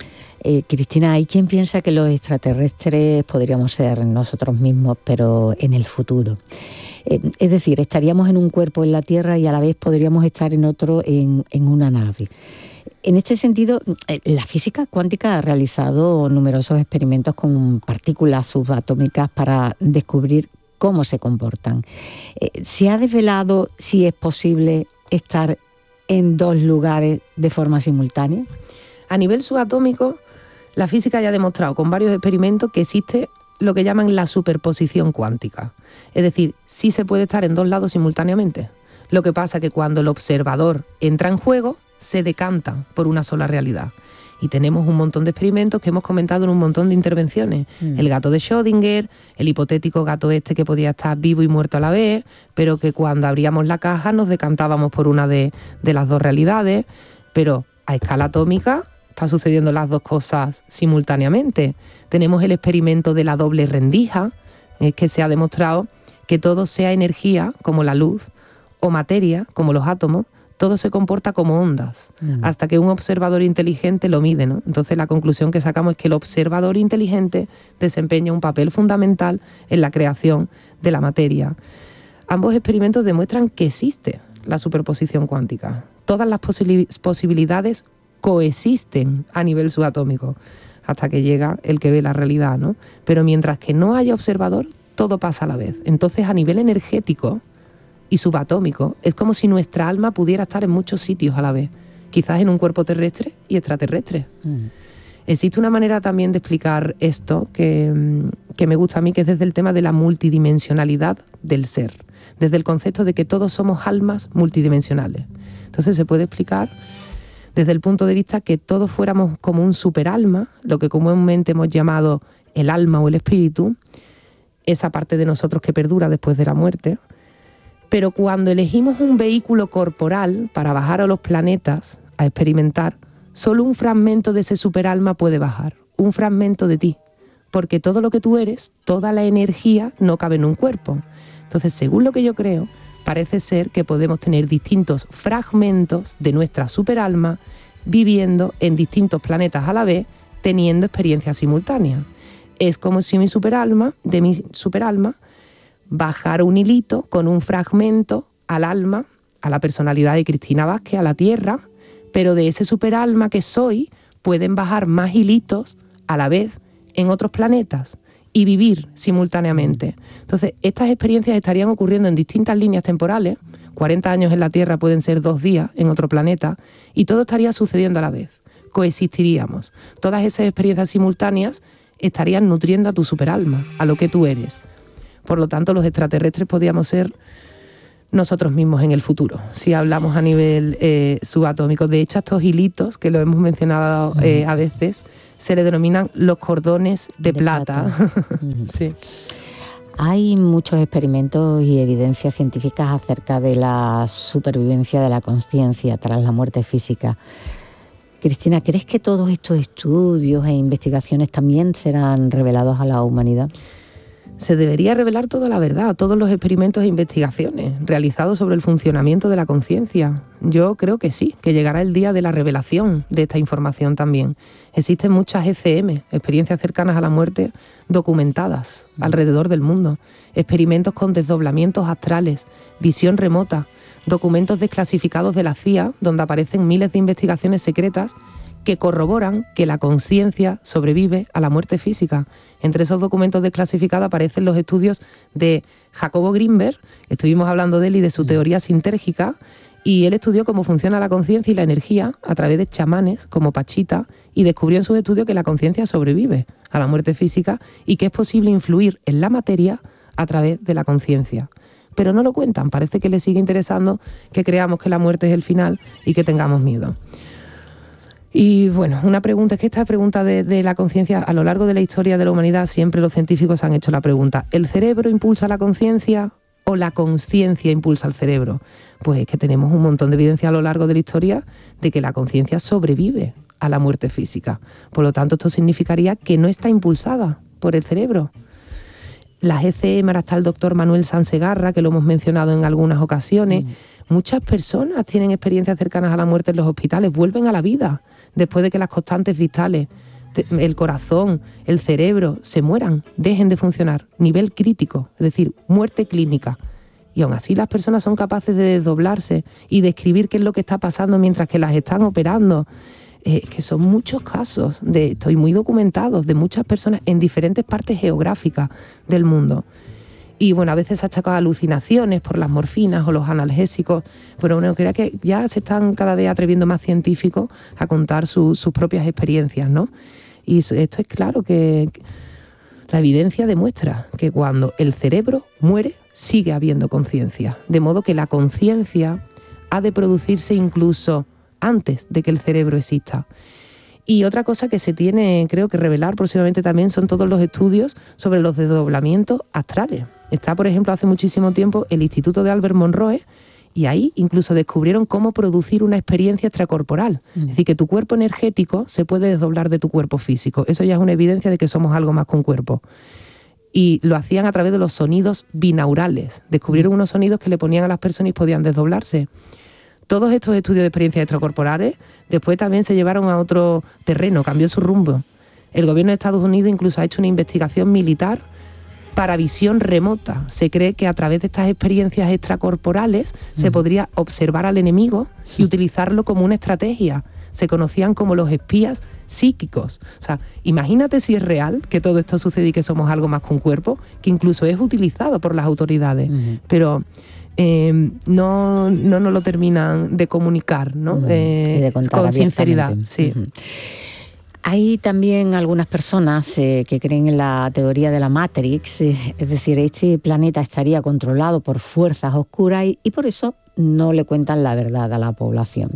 Eh, Cristina, hay quien piensa que los extraterrestres podríamos ser nosotros mismos, pero en el futuro. Eh, es decir, estaríamos en un cuerpo en la Tierra y a la vez podríamos estar en otro en, en una nave. En este sentido, la física cuántica ha realizado numerosos experimentos con partículas subatómicas para descubrir cómo se comportan. Eh, ¿Se ha desvelado si es posible estar en dos lugares de forma simultánea? A nivel subatómico, la física ya ha demostrado con varios experimentos que existe lo que llaman la superposición cuántica. Es decir, sí se puede estar en dos lados simultáneamente. Lo que pasa es que cuando el observador entra en juego, se decanta por una sola realidad. Y tenemos un montón de experimentos que hemos comentado en un montón de intervenciones. Mm. El gato de Schrödinger, el hipotético gato este que podía estar vivo y muerto a la vez, pero que cuando abríamos la caja nos decantábamos por una de, de las dos realidades. Pero a escala atómica está sucediendo las dos cosas simultáneamente. Tenemos el experimento de la doble rendija, es que se ha demostrado que todo sea energía, como la luz, o materia, como los átomos, todo se comporta como ondas, mm. hasta que un observador inteligente lo mide, ¿no? Entonces la conclusión que sacamos es que el observador inteligente desempeña un papel fundamental en la creación de la materia. Ambos experimentos demuestran que existe la superposición cuántica. Todas las posi- posibilidades coexisten a nivel subatómico, hasta que llega el que ve la realidad, ¿no? Pero mientras que no haya observador, todo pasa a la vez. Entonces, a nivel energético y subatómico, es como si nuestra alma pudiera estar en muchos sitios a la vez, quizás en un cuerpo terrestre y extraterrestre. Mm. Existe una manera también de explicar esto que, que me gusta a mí, que es desde el tema de la multidimensionalidad del ser, desde el concepto de que todos somos almas multidimensionales. Entonces se puede explicar desde el punto de vista que todos fuéramos como un superalma, lo que comúnmente hemos llamado el alma o el espíritu, esa parte de nosotros que perdura después de la muerte. Pero cuando elegimos un vehículo corporal para bajar a los planetas a experimentar, solo un fragmento de ese superalma puede bajar, un fragmento de ti, porque todo lo que tú eres, toda la energía no cabe en un cuerpo. Entonces, según lo que yo creo, parece ser que podemos tener distintos fragmentos de nuestra superalma viviendo en distintos planetas a la vez, teniendo experiencias simultáneas. Es como si mi superalma, de mi superalma, bajara un hilito con un fragmento al alma, a la personalidad de Cristina Vázquez, a la Tierra, pero de ese superalma que soy pueden bajar más hilitos a la vez en otros planetas. y vivir simultáneamente. Entonces, estas experiencias estarían ocurriendo en distintas líneas temporales. cuarenta años en la Tierra pueden ser dos días en otro planeta, y todo estaría sucediendo a la vez. Coexistiríamos. Todas esas experiencias simultáneas estarían nutriendo a tu superalma, a lo que tú eres. Por lo tanto, los extraterrestres podríamos ser nosotros mismos en el futuro, si hablamos a nivel eh, subatómico. De hecho, estos hilitos, que lo hemos mencionado eh, a veces, se le denominan los cordones de, de plata. plata. Sí. Hay muchos experimentos y evidencias científicas acerca de la supervivencia de la conciencia tras la muerte física. Cristina, ¿crees que todos estos estudios e investigaciones también serán revelados a la humanidad? Se debería revelar toda la verdad, todos los experimentos e investigaciones realizados sobre el funcionamiento de la conciencia. Yo creo que sí, que llegará el día de la revelación de esta información también. Existen muchas E C M, experiencias cercanas a la muerte, documentadas alrededor del mundo. Experimentos con desdoblamientos astrales, visión remota, documentos desclasificados de la C I A, donde aparecen miles de investigaciones secretas que corroboran que la conciencia sobrevive a la muerte física. Entre esos documentos desclasificados aparecen los estudios de Jacobo Grinberg, estuvimos hablando de él y de su teoría sintérgica, y él estudió cómo funciona la conciencia y la energía a través de chamanes como Pachita, y descubrió en sus estudios que la conciencia sobrevive a la muerte física y que es posible influir en la materia a través de la conciencia. Pero no lo cuentan, parece que les sigue interesando que creamos que la muerte es el final y que tengamos miedo. Y bueno, una pregunta, es que esta pregunta de, de la conciencia, a lo largo de la historia de la humanidad, siempre los científicos han hecho la pregunta: ¿el cerebro impulsa la conciencia o la conciencia impulsa al cerebro? Pues es que tenemos un montón de evidencia a lo largo de la historia de que la conciencia sobrevive a la muerte física. Por lo tanto, esto significaría que no está impulsada por el cerebro. Las E C M, ahora está el doctor Manuel Sansegarra, que lo hemos mencionado en algunas ocasiones. Mm. Muchas personas tienen experiencias cercanas a la muerte en los hospitales, vuelven a la vida después de que las constantes vitales, el corazón, el cerebro, se mueran, dejen de funcionar, nivel crítico, es decir, muerte clínica. Y aún así las personas son capaces de desdoblarse y describir qué es lo que está pasando mientras que las están operando. Eh, que son muchos casos de esto y muy documentados de muchas personas en diferentes partes geográficas del mundo. Y bueno, a veces se achacan alucinaciones por las morfinas o los analgésicos, pero bueno, creo que ya se están cada vez atreviendo más científicos a contar su, sus propias experiencias, ¿no? Y esto es claro que la evidencia demuestra que cuando el cerebro muere, sigue habiendo conciencia. De modo que la conciencia ha de producirse incluso antes de que el cerebro exista. Y otra cosa que se tiene, creo que revelar próximamente también, son todos los estudios sobre los desdoblamientos astrales. Está, por ejemplo, hace muchísimo tiempo el Instituto de Albert Monroe, y ahí incluso descubrieron cómo producir una experiencia extracorporal. Mm. Es decir, que tu cuerpo energético se puede desdoblar de tu cuerpo físico. Eso ya es una evidencia de que somos algo más que un cuerpo. Y lo hacían a través de los sonidos binaurales. Descubrieron mm. unos sonidos que le ponían a las personas y podían desdoblarse. Todos estos estudios de experiencias extracorporales después también se llevaron a otro terreno, cambió su rumbo. El gobierno de Estados Unidos incluso ha hecho una investigación militar para visión remota. Se cree que a través de estas experiencias extracorporales mm. se podría observar al enemigo y utilizarlo como una estrategia. Se conocían como los espías psíquicos. O sea, imagínate si es real que todo esto sucede y que somos algo más que un cuerpo, que incluso es utilizado por las autoridades. Mm. Pero Eh, no, no nos lo terminan de comunicar, ¿no? Uh-huh. eh, de con sinceridad. Sí. Uh-huh. Hay también algunas personas eh, que creen en la teoría de la Matrix, eh, es decir, este planeta estaría controlado por fuerzas oscuras y, y por eso no le cuentan la verdad a la población.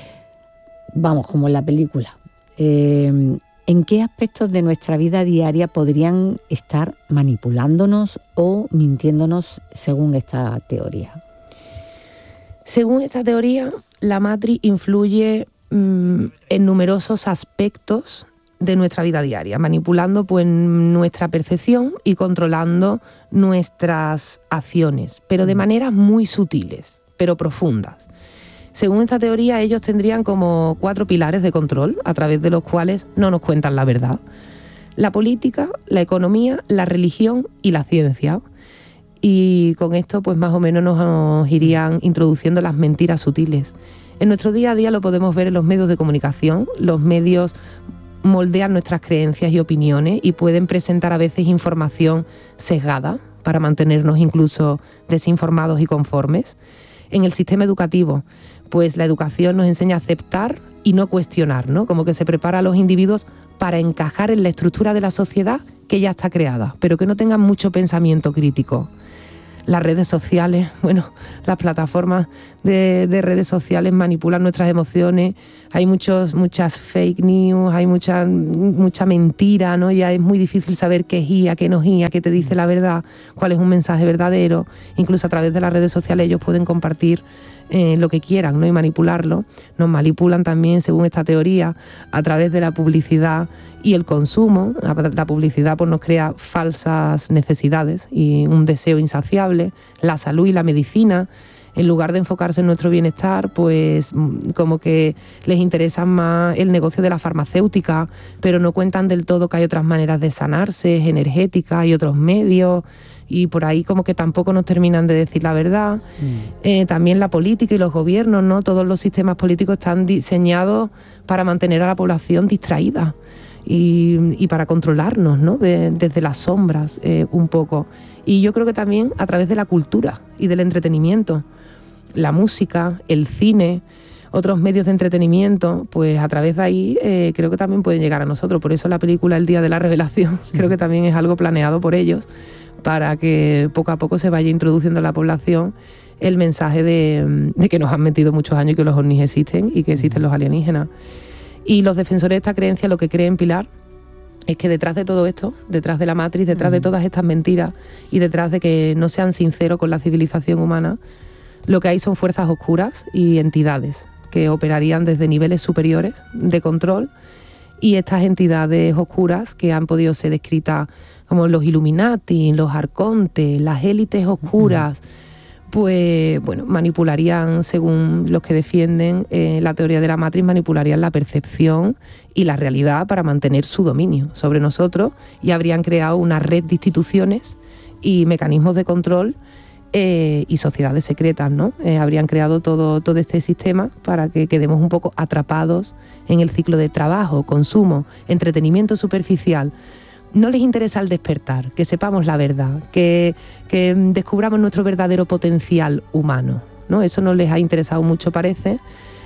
Vamos, como en la película. Eh, ¿En qué aspectos de nuestra vida diaria podrían estar manipulándonos o mintiéndonos según esta teoría? Según esta teoría, la Matrix influye mmm, en numerosos aspectos de nuestra vida diaria, manipulando pues, nuestra percepción y controlando nuestras acciones, pero de maneras muy sutiles, pero profundas. Según esta teoría, ellos tendrían como cuatro pilares de control a través de los cuales no nos cuentan la verdad: la política, la economía, la religión y la ciencia. Y con esto pues más o menos nos irían introduciendo las mentiras sutiles. En nuestro día a día lo podemos ver en los medios de comunicación, los medios moldean nuestras creencias y opiniones y pueden presentar a veces información sesgada para mantenernos incluso desinformados y conformes. En el sistema educativo, pues la educación nos enseña a aceptar y no cuestionar, ¿no? Como que se prepara a los individuos para encajar en la estructura de la sociedad que ya está creada, pero que no tengan mucho pensamiento crítico. Las redes sociales, bueno, las plataformas de, de redes sociales manipulan nuestras emociones, hay muchos, muchas fake news, hay mucha, mucha mentira, ¿no? Ya es muy difícil saber qué es I A, qué no es I A, qué te dice la verdad, cuál es un mensaje verdadero. Incluso a través de las redes sociales ellos pueden compartir Eh, lo que quieran, ¿no? Y manipularlo. Nos manipulan también, según esta teoría, a través de la publicidad y el consumo. La, la publicidad pues, nos crea falsas necesidades y un deseo insaciable. La salud y la medicina, en lugar de enfocarse en nuestro bienestar, pues como que les interesa más el negocio de la farmacéutica, pero no cuentan del todo que hay otras maneras de sanarse, energéticas y otros medios. Y por ahí como que tampoco nos terminan de decir la verdad. Mm. Eh, también la política y los gobiernos, ¿no? Todos los sistemas políticos están diseñados para mantener a la población distraída y, y para controlarnos, ¿no? De, desde las sombras eh, un poco. Y yo creo que también a través de la cultura y del entretenimiento, la música, el cine, otros medios de entretenimiento, pues a través de ahí eh, creo que también pueden llegar a nosotros. Por eso la película El Día de la Revelación creo que también es algo planeado por ellos, para que poco a poco se vaya introduciendo en la población el mensaje de, de que nos han metido muchos años y que los ovnis existen y que existen los alienígenas. Y los defensores de esta creencia lo que creen, Pilar, es que detrás de todo esto, detrás de la Matrix, detrás de todas estas mentiras y detrás de que no sean sinceros con la civilización humana, lo que hay son fuerzas oscuras y entidades que operarían desde niveles superiores de control, y estas entidades oscuras que han podido ser descritas como los Illuminati, los arcontes, las élites oscuras, pues bueno, manipularían, según los que defienden eh, la teoría de la Matrix, manipularían la percepción y la realidad para mantener su dominio sobre nosotros, y habrían creado una red de instituciones y mecanismos de control eh, y sociedades secretas, ¿no? Eh, habrían creado todo, todo este sistema para que quedemos un poco atrapados en el ciclo de trabajo, consumo, entretenimiento superficial. No les interesa el despertar, que sepamos la verdad, que, que descubramos nuestro verdadero potencial humano, ¿no? Eso no les ha interesado mucho, parece.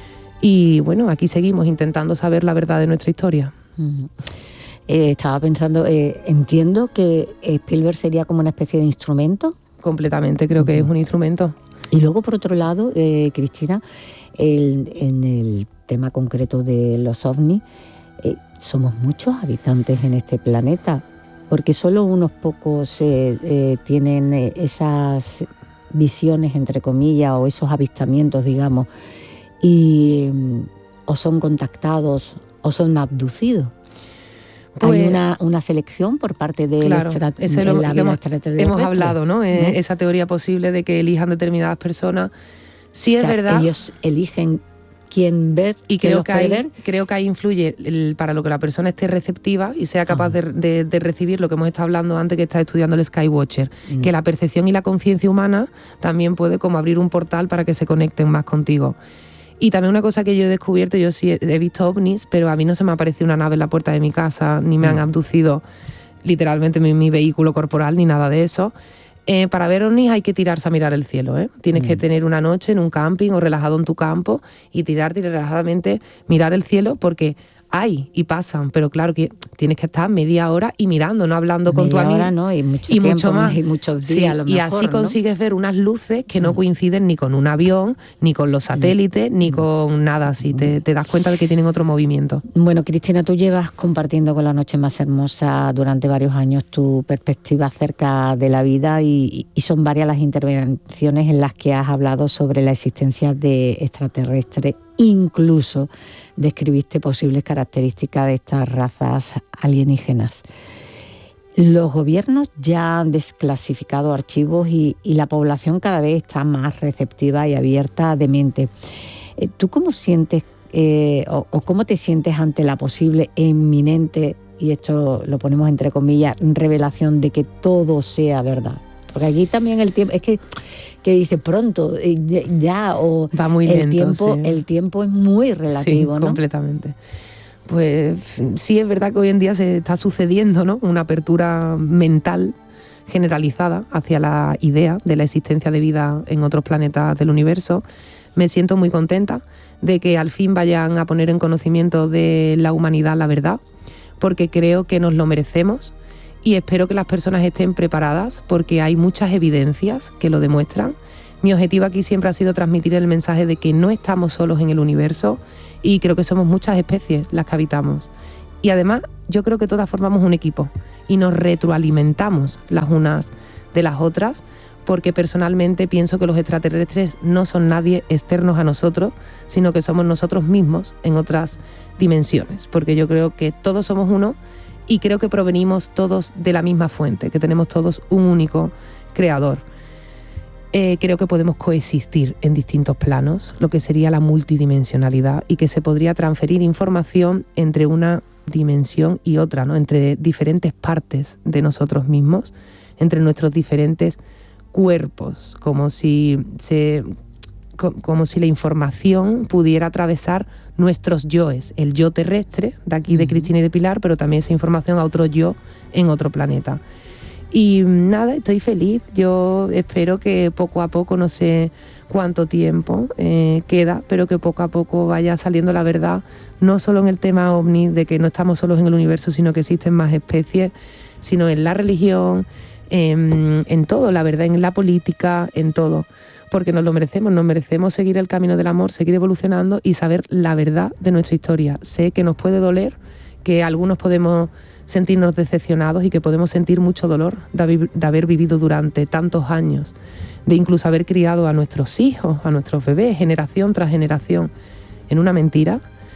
Y bueno, aquí seguimos intentando saber la verdad de nuestra historia. Uh-huh. eh, estaba pensando, eh, entiendo que Spielberg sería como una especie de instrumento. Completamente, creo uh-huh. que es un instrumento. Y luego, por otro lado, eh, Cristina, el, en el tema concreto de los ovnis, eh, somos muchos habitantes en este planeta, porque solo unos pocos eh, eh, tienen eh, esas visiones, entre comillas, o esos avistamientos, digamos, y o son contactados o son abducidos. Pues, hay una, una selección por parte de claro, extra, ese lo, la lo hemos, hemos hablado, ¿no? ¿no? Eh, esa teoría posible de que elijan determinadas personas. Sí, es o sea, verdad. Ellos eligen quién ver y creo que, ahí, ver. creo que ahí influye el, para lo que la persona esté receptiva y sea capaz ah. de, de, de recibir lo que hemos estado hablando antes, que está estudiando el Skywatcher, mm. que la percepción y la conciencia humana también puede como abrir un portal para que se conecten más contigo. Y también una cosa que yo he descubierto, yo sí he, he visto ovnis, pero a mí no se me ha aparecido una nave en la puerta de mi casa, ni me mm. han abducido literalmente mi, mi vehículo corporal, ni nada de eso. Eh, para ver ovnis hay que tirarse a mirar el cielo, ¿eh? Tienes mm. que tener una noche en un camping o relajado en tu campo y tirarte y relajadamente mirar el cielo, porque hay y pasan, pero claro que tienes que estar media hora y mirando, no hablando con media tu amigo. Hora, ¿no? Y mucho, y tiempo, mucho más. Y muchos días, sí, a lo mejor, y así ¿no? consigues ver unas luces que no coinciden ni con un avión, ni con los satélites, mm. ni con nada así. Mm. Te, te das cuenta de que tienen otro movimiento. Bueno, Cristina, tú llevas compartiendo con La Noche Más Hermosa durante varios años tu perspectiva acerca de la vida, y, y son varias las intervenciones en las que has hablado sobre la existencia de extraterrestres. Incluso describiste posibles características de estas razas alienígenas. Los gobiernos ya han desclasificado archivos y, y la población cada vez está más receptiva y abierta de mente. ¿Tú cómo sientes eh, o, o cómo te sientes ante la posible e inminente, y esto lo ponemos entre comillas, revelación de que todo sea verdad? Porque aquí también el tiempo, es que, que dice pronto, ya, o va muy el lento, tiempo, sí. el tiempo es muy relativo, sí, ¿no? Completamente. Pues sí, es verdad que hoy en día se está sucediendo, ¿no?, una apertura mental generalizada hacia la idea de la existencia de vida en otros planetas del universo. Me siento muy contenta de que al fin vayan a poner en conocimiento de la humanidad la verdad, porque creo que nos lo merecemos y espero que las personas estén preparadas porque hay muchas evidencias que lo demuestran. Mi objetivo aquí siempre ha sido transmitir el mensaje de que no estamos solos en el universo y creo que somos muchas especies las que habitamos. Y además yo creo que todas formamos un equipo y nos retroalimentamos las unas de las otras, porque personalmente pienso que los extraterrestres no son nadie externos a nosotros, sino que somos nosotros mismos en otras dimensiones, porque yo creo que todos somos uno y creo que provenimos todos de la misma fuente, que tenemos todos un único creador. Eh, creo que podemos coexistir en distintos planos, lo que sería la multidimensionalidad, y que se podría transferir información entre una dimensión y otra, ¿no?, entre diferentes partes de nosotros mismos, entre nuestros diferentes cuerpos, como si se, como si la información pudiera atravesar nuestros yoes, el yo terrestre de aquí de Cristina y de Pilar, pero también esa información a otro yo en otro planeta. Y nada, estoy feliz. Yo espero que poco a poco, no sé cuánto tiempo eh, queda, pero que poco a poco vaya saliendo la verdad, no solo en el tema ovni, de que no estamos solos en el universo, sino que existen más especies, sino en la religión, en, en todo, la verdad, en la política, en todo. Porque nos lo merecemos, nos merecemos seguir el camino del amor, seguir evolucionando y saber la verdad de nuestra historia. Sé que nos puede doler, que algunos podemos sentirnos decepcionados y que podemos sentir mucho dolor de, de haber vivido durante tantos años, de incluso haber criado a nuestros hijos, a nuestros bebés, generación tras generación, en una mentira,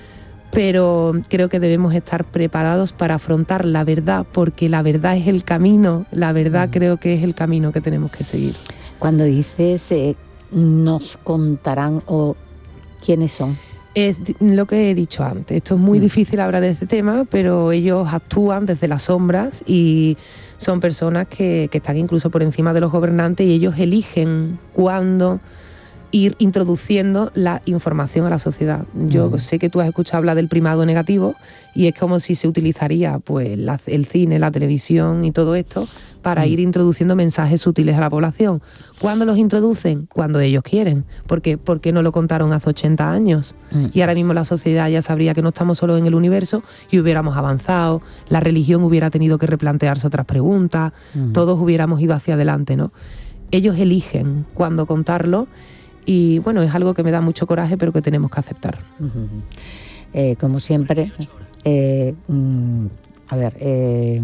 pero creo que debemos estar preparados para afrontar la verdad, porque la verdad es el camino, la verdad creo que es el camino que tenemos que seguir. Cuando dices eh, nos contarán o quiénes son. Es lo que he dicho antes. Esto es muy mm. difícil hablar de este tema, pero ellos actúan desde las sombras y son personas que, que están incluso por encima de los gobernantes y ellos eligen cuándo ir introduciendo la información a la sociedad. Yo mm. sé que tú has escuchado hablar del primado negativo y es como si se utilizaría pues la, el cine, la televisión y todo esto para mm. ir introduciendo mensajes sutiles a la población. ¿Cuándo los introducen? Cuando ellos quieren. Porque, ¿por qué no lo contaron hace ochenta años? Mm. Y ahora mismo la sociedad ya sabría que no estamos solos en el universo y hubiéramos avanzado, la religión hubiera tenido que replantearse otras preguntas, mm. todos hubiéramos ido hacia adelante, ¿no? Ellos eligen cuándo contarlo y bueno, es algo que me da mucho coraje, pero que tenemos que aceptar. Uh-huh. Eh, como siempre, eh, mm, a ver, eh,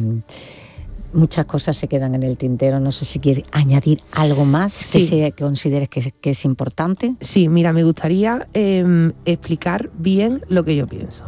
muchas cosas se quedan en el tintero. No sé si quieres añadir algo más sí. que, se, que consideres que es, que es importante. Sí, mira, me gustaría eh, explicar bien lo que yo pienso.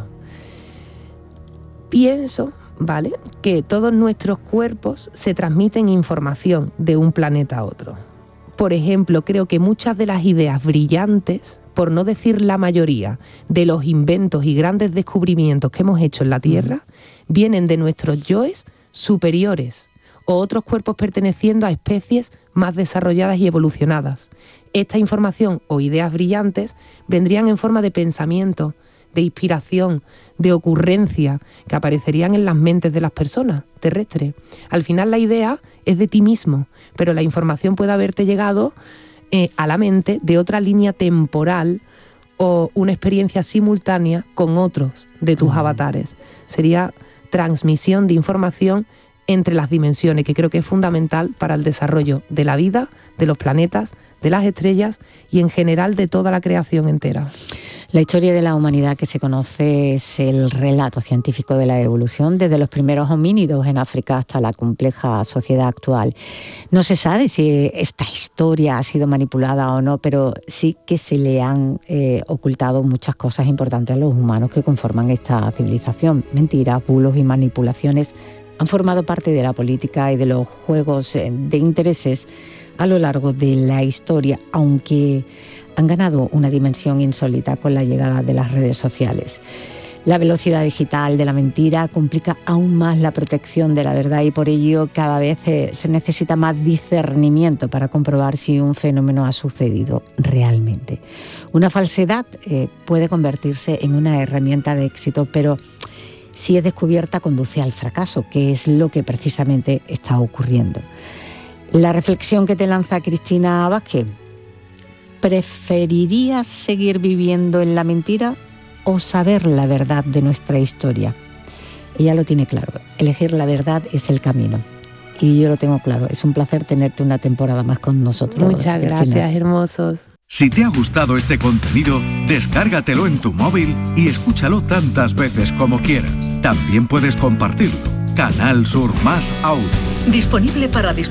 Pienso, ¿vale?, que todos nuestros cuerpos se transmiten información de un planeta a otro. Por ejemplo, creo que muchas de las ideas brillantes, por no decir la mayoría, de los inventos y grandes descubrimientos que hemos hecho en la Tierra, mm. vienen de nuestros yoes superiores o otros cuerpos perteneciendo a especies más desarrolladas y evolucionadas. Esta información o ideas brillantes vendrían en forma de pensamiento, de inspiración, de ocurrencia, que aparecerían en las mentes de las personas terrestres. Al final la idea es de ti mismo, pero la información puede haberte llegado eh, a la mente de otra línea temporal o una experiencia simultánea con otros de tus uh-huh. avatares. Sería transmisión de información entre las dimensiones, que creo que es fundamental para el desarrollo de la vida, de los planetas, de las estrellas y en general de toda la creación entera. La historia de la humanidad que se conoce es el relato científico de la evolución desde los primeros homínidos en África hasta la compleja sociedad actual. No se sabe si esta historia ha sido manipulada o no, pero sí que se le han eh, ocultado muchas cosas importantes a los humanos que conforman esta civilización. Mentiras, bulos y manipulaciones han formado parte de la política y de los juegos de intereses a lo largo de la historia, aunque han ganado una dimensión insólita con la llegada de las redes sociales. La velocidad digital de la mentira complica aún más la protección de la verdad y por ello cada vez se necesita más discernimiento para comprobar si un fenómeno ha sucedido realmente. Una falsedad eh, puede convertirse en una herramienta de éxito, pero si es descubierta conduce al fracaso, que es lo que precisamente está ocurriendo. La reflexión que te lanza Cristina Vázquez: ¿preferirías seguir viviendo en la mentira o saber la verdad de nuestra historia? Ella lo tiene claro, elegir la verdad es el camino. Y yo lo tengo claro, es un placer tenerte una temporada más con nosotros. Muchas Cristina. Gracias, hermosos. Si te ha gustado este contenido, descárgatelo en tu móvil y escúchalo tantas veces como quieras. También puedes compartirlo. Canal Sur Más Audio. Disponible para dispositivos